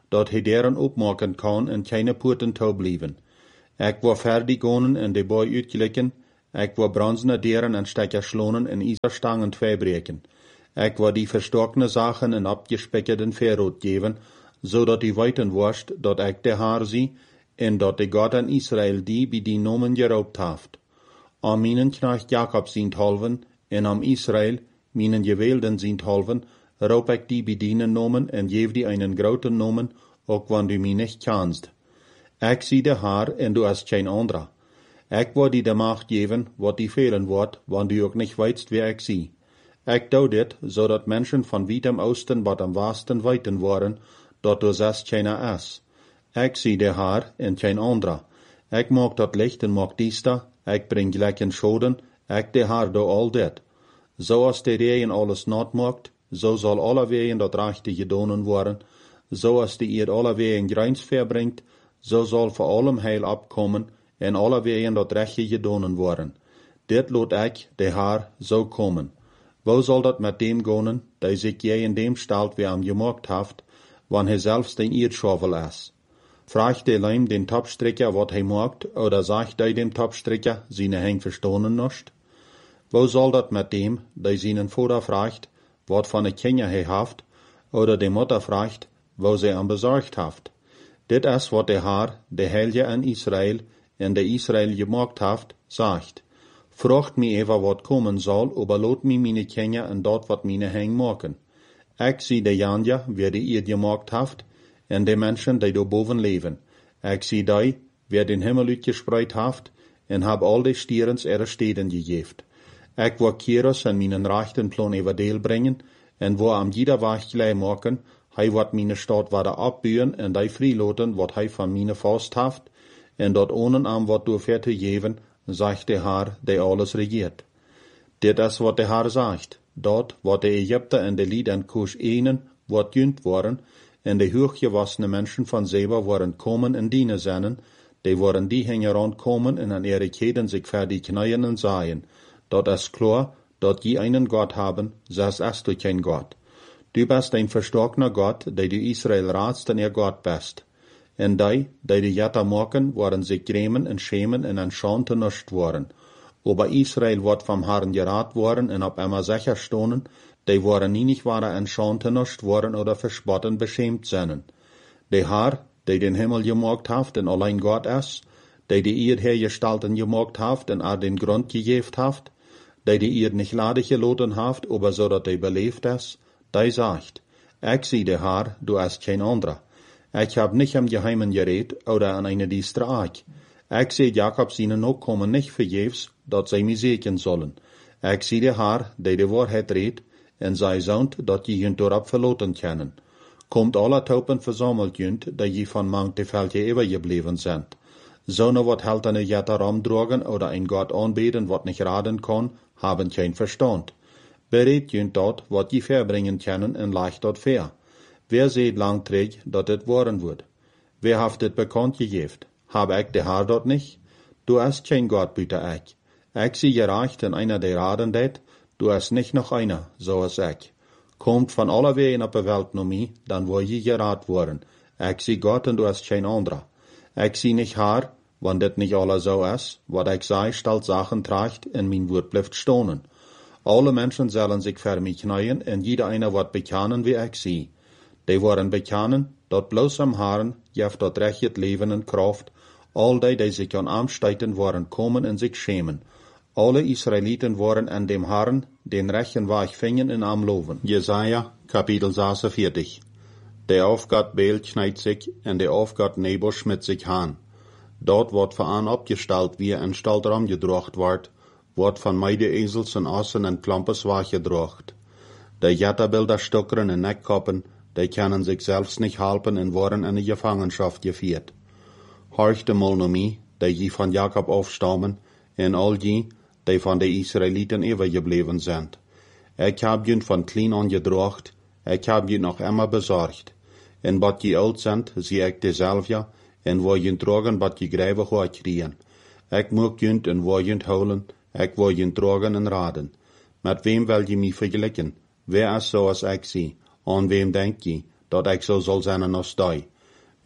Speaker 1: dat hij deren opmaken kan en keine poorten toe blijven. Ik wil fertig gaan en de boy uitgelikken. Ik wil bronzene deren en stekker slonen en iserstangen tweebreken. Ik wil die verstokene zaken en opgespekkerden verrood geven, zodat die weten worst dat ik de Haar zie en dat de God aan Israël die bij die nomen geroopt heeft. Am minen knecht Jacob zijn halven en am Israël, minen gewählten zijn halven, roep ik die bij die nomen en geef die einen groten nomen, ook wanneer du mij niet kennst. Ik zie de Haar en du hast geen andere. Ik wil die de macht geven, wat die fehlen wordt, wanneer du ook niet weißt, wie ik zie. Ik doe dit, zodat mensen van weit am Oosten wat am Westen weten worden, dat du zest keine is. Ik zie de Haar en geen andere. Ik maak dat licht en maak diesta, ik breng gelijk in schoden, ik de Haar doe al dit. Zoals de regen alles nat maakt, zo zal alle wegen dat rechte gedonen worden, zoals de eerd alle wegen grijns verbrengt, zo zal voor allem heil opkomen, en alle wegen dat rechte gedonen worden. Dit laat ik, de Haar, zo komen. Wo zal dat met dem gaan, die zich jij in dem stelt wie am gemaakt heeft, wanneer hij zelfs den Erdschauvel is? Vraagt de Leim den Topstricker wat hij maakt, oder sagt hij dem Topstricker, seine heng verstonen nicht? Wo zal dat met dem, die seinen Vater vraagt, wat van de Kinder hij heeft, oder de Mutter vraagt, wo zij am bezorgd heeft? Dit is wat de Haar, de Heilige aan Israël, en de Israël gemaakt heeft, zegt. Vraagt mij even wat komen zal, aber laat mij meine Kinder en dat wat meine heng maken. Ik zie de Janja, wie de eerd gemaakt heeft, en de mensen die daarboven leven. Ik zie die, wie den Himmel uitgespreid heeft, en heb al de stierens ihre steden gegeven. Ik wil Kieros en mijn rechten plan over deel brengen, en wil am jeder weg gelijk maken, hij wordt mijn stad worden opbuien en die vrijlaten wat hij van mijn vast heeft, en dat ohne am wat door te geven, zegt de Haar, die alles regiert. Dit is wat de Haar zegt, dat wat de Egypten en de Lied en Kush enen, wordt junt worden, en de hooggewassene mensen van Seba worden komen en dienen zijn, die worden die hingen komen en aan ihre Keden zich verdig knien en zeggen, dat is klar, dat je einen Gott haben, zelfs ist du kein Gott. Du bist ein verstockner Gott, die du Israel ratst en ihr Gott bist. En die de Jetta maken, worden zich grämen en schämen en an Schande nicht worden. Aber Israel wordt vom Herrn geraten worden en op immer sicher stonen, die worden nie nicht waren an Schande nicht worden oder verspotten beschämt zijn. De Haar, die den Himmel gemaakt heeft en allein Gott is, die Erd hergestalten gemaakt heeft en den Grund gegeven heeft, die Erd nicht ladig gelaten heeft, aber so dat die beleefd is, die sagt, ik zie de Haar, du ist kein anderer. Ik heb nicht am Geheimen geredet oder an eine diestre Eik. Ik zie Jacob seinen Nachkommen nicht vergeefs, dat zij mij zeken sollen. Ik zie de Haar, die de Wahrheit redt, en zij zount dat je hun dorp verloten kennen. Komt alle Taupen verzameld junt, dat je van mank de Velje übergebleven zijn. Zonen wat heltene Jetta rumdrogen oder ein Gott aanbeden wat nicht raden kan, haben kein Verstand. Bereid junt dat wat je verbringen kennen en leicht dat ver. Wer seht langträg, dat het worden wordt? Wer heeft het bekannt gegeven? Hab ik de Haar dat nicht? Du hast kein Gott, bitte ik. Ik zie gerecht in einer der raden det, du hast nicht noch einer, so als ik. Kommt von aller wegen op de Welt nur mij, dan word je geraad worden. Ik zie Gott en du hast kein anderer. Ik zie nicht Haar, wann dit nicht alle so is, wat ik zei, stelt Sachen tracht en mijn woord blijft stonen. Alle mensen zullen zich voor mij knien en jeder einer wordt bekennen wie ik zie. Die worden bekennen, dat bloos am Herrn geeft dat recht het leven en kracht, al die zich aan aanstuiten worden komen en zich schämen. Alle Israeliten worden an dem Herrn den rechten Weg vingen en amloven. Jesaja, Kapitel 46. Der Aufgott Beel knijt zich en der Aufgott Nebo schmidt zich aan. Dort wordt vooraan opgesteld wie en staltram gedrocht wordt van meide ezels en assen en klampes weggedrocht. De Jetterbilder stukkeren en nekkoppen, die können sich selbst nicht halten en worden in de Gefangenschaft geführt. Horch de Molnomie, die je van Jacob aufstammen, en al die van de Israeliten übergebleven zijn. Ik heb je van klein aan gedrocht, ik heb je nog immer bezorgd. En wat je oud zijn, zie ik dezelfde, en waar je drogen wat je grijven gaat kriegen. Ik moet je en waar je houden, ik wil je drogen en raden. Met wem wil je mij vergelijken? Wer is zoals ik zie? Aan wem denk je, dat ik zo zal zijn als die?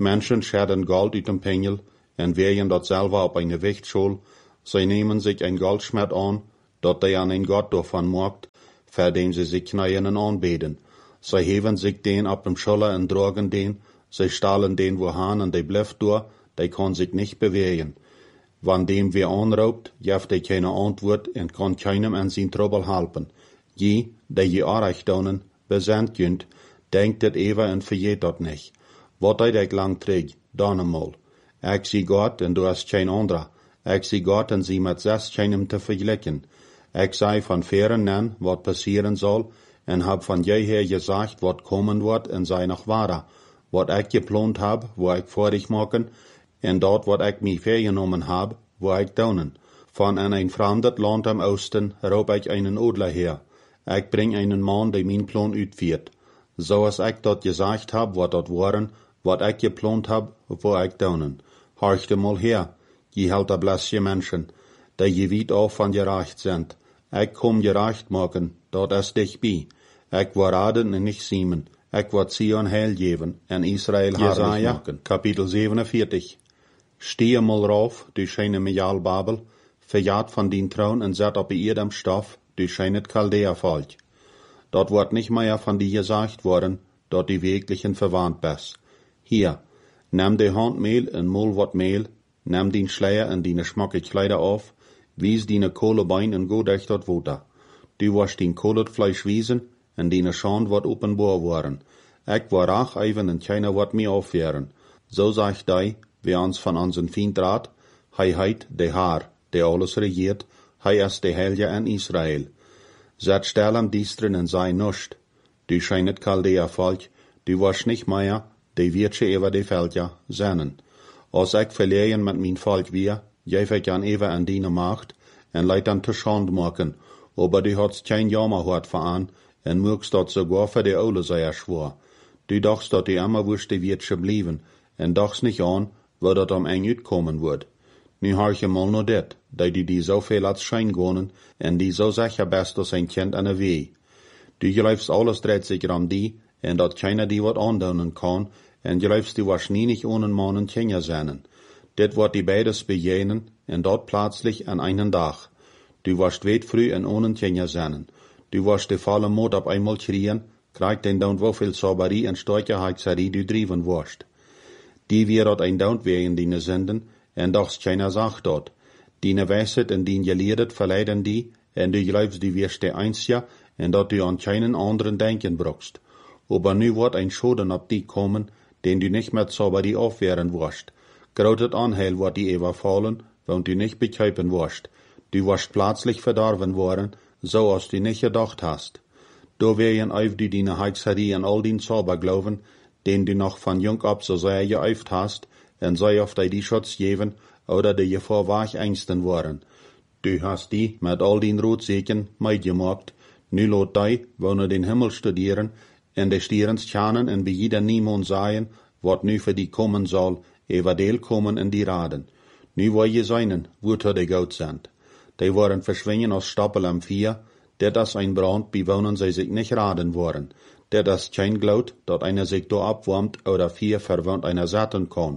Speaker 1: Menschen scherden Gold uit dem Pengel en werjen dat selber op eine Wichtschol. Sie nehmen sich ein Goldschmied an, dat die an ein Gott davon macht, für den sie sich knien en anbeten. Sie heven sich den ab dem Scholler en dragen den, sie stahlen den wohan en die bleibt door, die kann sich nicht bewegen. Wann dem wer anraubt, jeft die keine Antwort en kann keinem an sein Trouble helpen. Je, die je Arrecht donen, besendt jünt, denkt het even en vergeet dat nicht. Wat ik lang trägt, dan eenmaal. Ik zie Gott en du hast kein anderer. Ik zie Gott en sie met zes keinem te vergelijken. Ik zei van veren nen wat passieren zal, en hab van jeher gesagt wat kommen wordt en sei noch wahrer. Wat ik geplant hab, wo ik vorig maken, en dat wat ik mij vergenomen hab, wo ik donen. Van een vreemd land am Osten roep ik einen Odler her. Ik bring einen man die mijn plan uitviert. Zoals ik dat gesagt hab, wat dat waren, wat ik geplant hab, wo ik donen. Horchte mal her, je helter blessje Menschen, die je weet af van gerecht sind. Ik kom gerecht maken, dat is dich bij. Ik wil raden en niet ziemen. Ik wil Zion heil geven en Israël herrlich maken. Kapitel 47. Stehe mal rauf, du scheine Mejal Babel, verjaat van dien troon en zet op iedem stof, du scheinet Chaldea-Volk. Dort wordt nicht mehr von dir gesagt worden, dat die wirklichen verwandt bist. Hier, nimm die Handmehl en mol wat Mehl, nimm dien Schleier en dine schmacke Kleider auf, wies dine Kohlebein en go durch dat Water. Du wirst dien Kohletfleisch wiesen, en dine Schand wordt openbaar worden. Ik war rach even en keiner wordt meer aufwehren. So sagt die, wer uns von unseren Feind rat, hij heit de Haar, der alles regiert, hij is de Helge en Israel. Zet stil am Diestren en sei nuscht. Du scheinet Chaldea-Volk, du warst nicht mehr, die wird je über die Felder sennen. Als ik verleeren met mijn volk weer, geef ik aan even aan die macht, en leid dan te schand maken, aber du hast kein jammer hart veraan, en mögst dat sogar für die Ole sei schwor. Du dachtst dat die immer wusste wird blieben, en dachtst nicht an, wo dat am eng uitkommen wird. Nu harche mal no dit, die so viel als Schein gonen, en die so sicher best als ein Kind an der Weh. Du geloofst alles dreht sich um die, en dat keiner die wat aandoen kan, en geloofst du was nie nicht ohne Mann und Kinder seinen. Dit wordt die beides bejenen, en dat plötzlich an einen Tag. Du warst weit früh en ohne Kinder seinen. Du warst de volle Mut op einmal kriegen, kriegt den down wofel Sauberie en Steuerhexerie du driven warst. Die wir dat ein down wegen dine senden, en dachts keiner sagt dat. Dine weiset en dien geleerdet verleiden die, en du glaubst die wirst de Einzige, en dat du an keinen anderen denken brauchst. Aber nu wordt ein Schoden op die kommen, den du nicht mehr Sauberie aufwehren wirst. Grotet Anheil wordt die überfallen, want du nicht begreifen wirst. Du wirst plötzlich verdorben worden, so als du nicht gedacht hast. Da werden auf du deine Hexerie en all den Zauber glauben, den du noch von jung ab so sehr geübt hast, en sei auf die Schutz geben, oder die vorweg Ängsten waren. Du hast die mit all den Rotseken meidgemacht, nu lot die, wo den Himmel studieren, en de stierens tjanen en bij jeder niemand sagen, wat nu für die kommen soll, deel kommen in die Raden. Nu wil je seinen, woter die goud sind. Die waren verschwingen als Stapel am Vier, der das ein Brand bewohnen sie sich nicht raden worden, der das kein glaut, dat einer sich do abwärmt oder vier verwöhnt einer satten kann.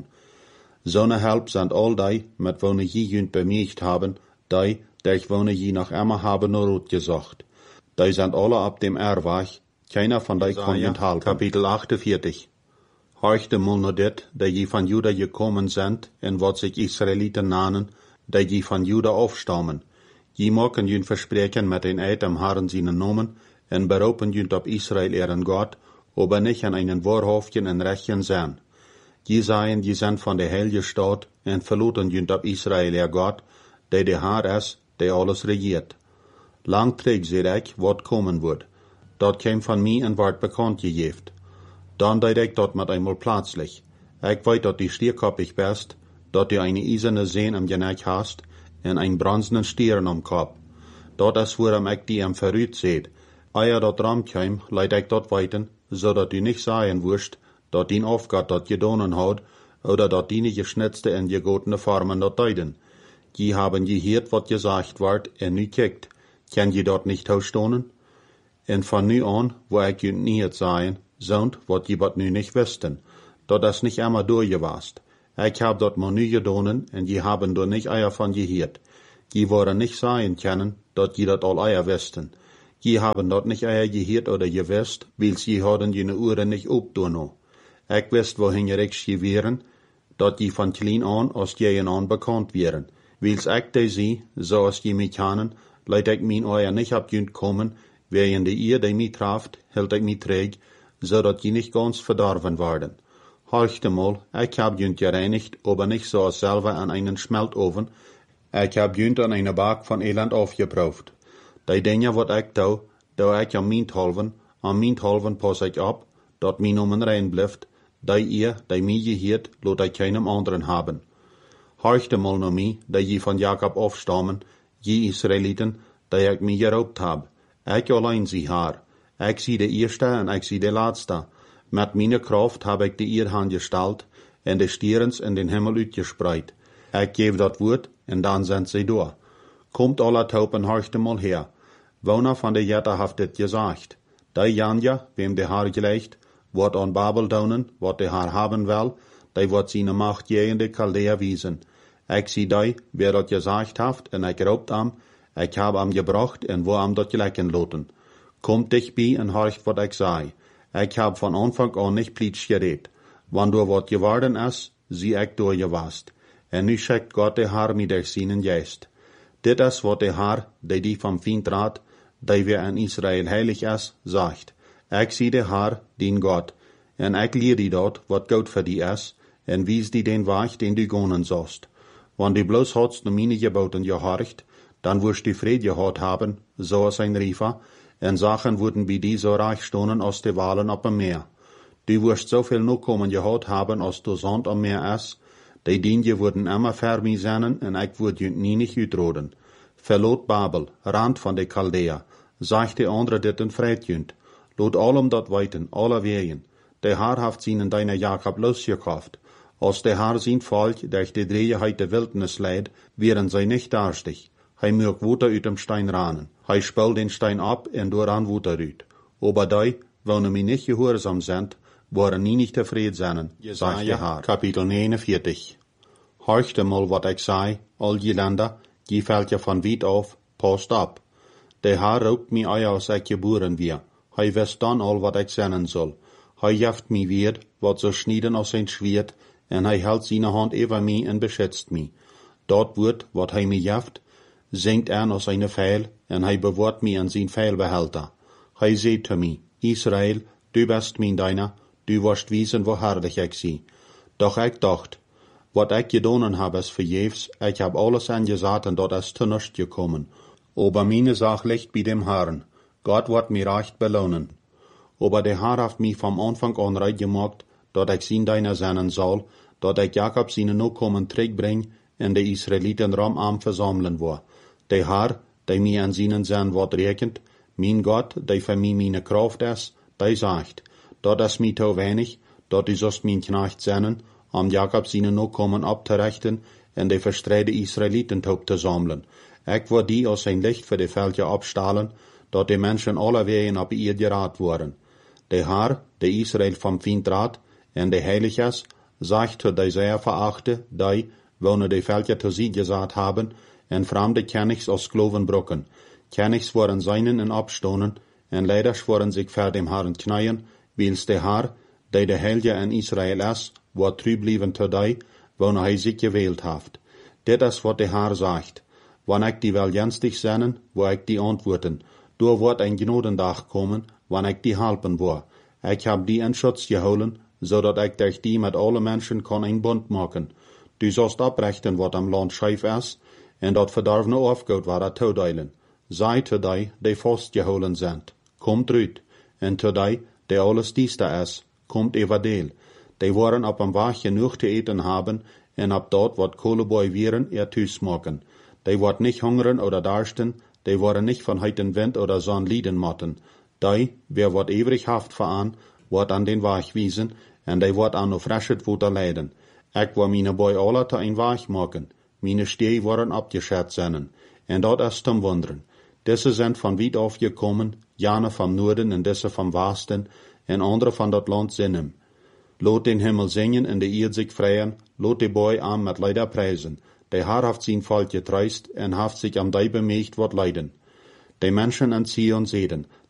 Speaker 1: So ne Help sind all die, mit wo ne je jünd bemerkt haben, die, der ich wone je nach immer haben nur rot gesagt. Die sind alle ab dem Erwach, keiner von die kann jünd halten. Kapitel 48. Horchte mal nur dit, die je von Juda gekommen sind, en wat sich Israeliten nahen, die je von Juda aufstammen. Je maken jünd verspreken met een Eid am Herren seinen Namen, en beroepen jünd op Israel ihren Gott, aber nicht an einen wahrhaftigen en rechten sein. Je seien, je sind von der Heilige Stadt, en verloten jünd op Israel ihr Gott, der Herr ist, der alles regiert. Lang trägt sie ich, wat kommen wird. Dat käm von mir en ward bekannt gegeft. Dann deed ich dat mit einmal plötzlich. Ich weet dat die stierkoppig bist, dat du eine eiserne Sehn am Geneck hast, en ein bronzenen Stieren am Kopf. Dat is waarom ich die am verrüht seht. Eier dat ramkäm, leid ich dat weiten, so dat du nicht sagen wirst, dat dien Aufgott dat gedonen hat, oder dat die geschnitzte en gegotene Formen dat deiden. Die haben gehört, wat gesagt ward, en nu kijkt. Kan je dat nicht ausstonen? En von nu an, wo ich je niet sagen, zond wat je wat nu nicht wüssten. dat das nicht immer durchgewast. Ich hab dort mal nie gedonen, en je haben dort nicht eier von gehiert. Je waren nicht sagen können, dat je dat all eier wisten. Je haben dort nicht eier gehiert oder gewusst, wils je hadden jene Uhren nicht opdoen. Ich wist wohin je rechts geweren, dat je van klein an als jejen an bekannt wären. Wils ich de zie, so als je mich kennen, leid ich mein eier nicht abjünt kommen, während ihr, die mich traft, hält ich mich träg, so dat je nicht ganz verdorben werden. Horchte mal, ich hab jünt gereinigt, aber nicht so als selber an einen Schmeltofen, ich hab jünt an eine Bak von Elend aufgeprüft. Die Dinge, wat ich tau ich am Minthalven pass ich ab, dat mein Nomen rein blifft, die mich gehiert, lot ich keinem anderen haben. Horchte mal no mi, die je von Jakob aufstammen, je Israeliten, die ich mich geraubt hab. Ich allein sie haar. Ich sie de Erste en ich sie de Laatste. Met meine Kraft hab ich die Ierhand gestalt en de Stierens in den Himmel uitgespreid. Ich geef dat Woord en dan sind sie da. Kommt alle Taupen horchte mal her. Woner von der Jette haft dit gesagt. Die Janja, wem de Haar gelegt, wordt an Babel daunen, wat de Haar haben will, die wordt seine Macht je in de Chaldea wiesen. Ich sie die, wer dat gesagt haft, en ich raubt am, ich hab am gebracht en wo am dat gelecken loten. Kommt dich bei en horcht wat ich sei. Ich hab von Anfang an nicht plitsch geredet. Wann du wat geworden is, sie ich durchgewast. En nu schickt Gott de Haar mit durch seinen Geist. Dit is wat de Haar, die vom Feind rat, die wir in Israel heilig is, sagt. Ich sie de Haar, den Gott, en ich leer die dort, wat gut für die is, en wies die den Weg, den du gonen sollst. Wann die bloß hatst no meine Geboten gehorcht, dann wirst du Fried gehad haben, so als ein Riefer, en Sachen wurden wie die so reich stonen als die Walen op dem Meer. Du wirst so viel Nachkommen gehad haben, als du Sand am Meer is, die Dinge wurden immer fermi sein, en ich würd jünt nie nicht utroden. Verlot Babel, Rand von de Chaldea, sagt die andere dit en Fried jünt. Lot allem dat weiten, alle wehen. Der Haar haft seinen deiner Jakob losgekauft. Als der Haar sein Volk durch die Drehigkeit der Wildnis leid, wären sie nicht darstig. Hij mög Wuter uit dem Stein ranen. Hij spul den Stein ab en dooraan Wuter uit. Aber die, wonen mir nicht gehorsam sind, waren nie nicht tevreden zijn, sagt der Haar. Kapitel 49. Horchte mal wat ich sei, all die Länder, die fällt ja von weit auf, passt ab. Der Haar raubt mi ei als ich geboren wir. Hij wist dann all wat ich sennen soll. Hij jaft mi weer, wat so schnieden als ein Schwert, en hij hält seine Hand über mi en beschützt mi. Dort wird, wat hij mi jaft, zingt als eine Pfeil, en hij bewahrt mi an sein Pfeilbehälter. Hij seht zu mi, Israel, du bist mein Deiner, du wirst wiesen, wo herrlich ich sie. Doch ich dacht, wat ich gedonen hab es verjefs, ich hab alles angesagt und dort ist zu nichts gekommen. Aber meine Sach liegt bei dem Herrn, Gott wird mir recht belohnen. Aber der Herr hat mich vom Anfang an recht gemacht, dort ich sein Deiner sein soll, dort ich Jakob seine Nachkommen zurückbring, en de Israeliten Ramam versammeln war. Der Herr, der mir an seinen sein Wort rekent, mein Gott, der für mich meine Kraft ist, der sagt, dort ist mir zu wenig, dort ist es mein Knecht sein, am Jakob seine Nachkommen abzurechten, en de verstreite Israeliten zu sammeln. Ich war die als ein Licht für die Felder abstahlen, dort die Menschen alle wegen ab ihr gerat waren. Der Herr, der Israel vom Feind rat, en der heilig ist, sagt zu der sehr verachte, die, wonen die Felder zu sie gesagt haben, en fremde Königs aus Skloven brocken. Königs waren seinen en abstonen, en leiders waren sich vor dem Herrn kneien, wils der Herr, der Heilige in Israel ist, war treu blieben zu die, wonen hij sich gewählt haft. Dit is wat der Herr sagt. Wann ich die wel jenstig sennen, wo ich die antworten. Du wird ein Gnodendach kommen, wann ich die halpen war. Ich hab die in Schutz geholen, so dat ich durch die mit alle Menschen kann ein Bund machen. Du sollst abrechten, wat am Land scheif ist, en dat verdorvene aufgeht, war dat toedeilen. Sei zu die vastgeholen sind, kommt rüt, en zu die alles dieste ist, kommt evadeel. Die waren ab am Weg genug zu eten haben, en ab dort wat Kohleboy wären, thuis machen. Die wat nicht hungern oder darsten, die waren nicht von heiten Wind oder Sonn lieden motten. Die, wer wat ewig haft veran, wat an den Weg wiesen, en die wat an no freshet Wuter leiden. Ich war meine Boy alle te ein Weg machen. Meine Steh waren abgeschert sennen. En dat is zum Wundern. Diese sind von weit auf gekommen, jane vom Norden en diese vom Westen, en andere von dat Land Sinnem. Lot den Himmel singen en de Erd sich freien, lot de Boy aan met Leider preisen. De Herr haft zijn volk getreust en haft sich am die bemächt wat leiden. De Menschen in Zion seden,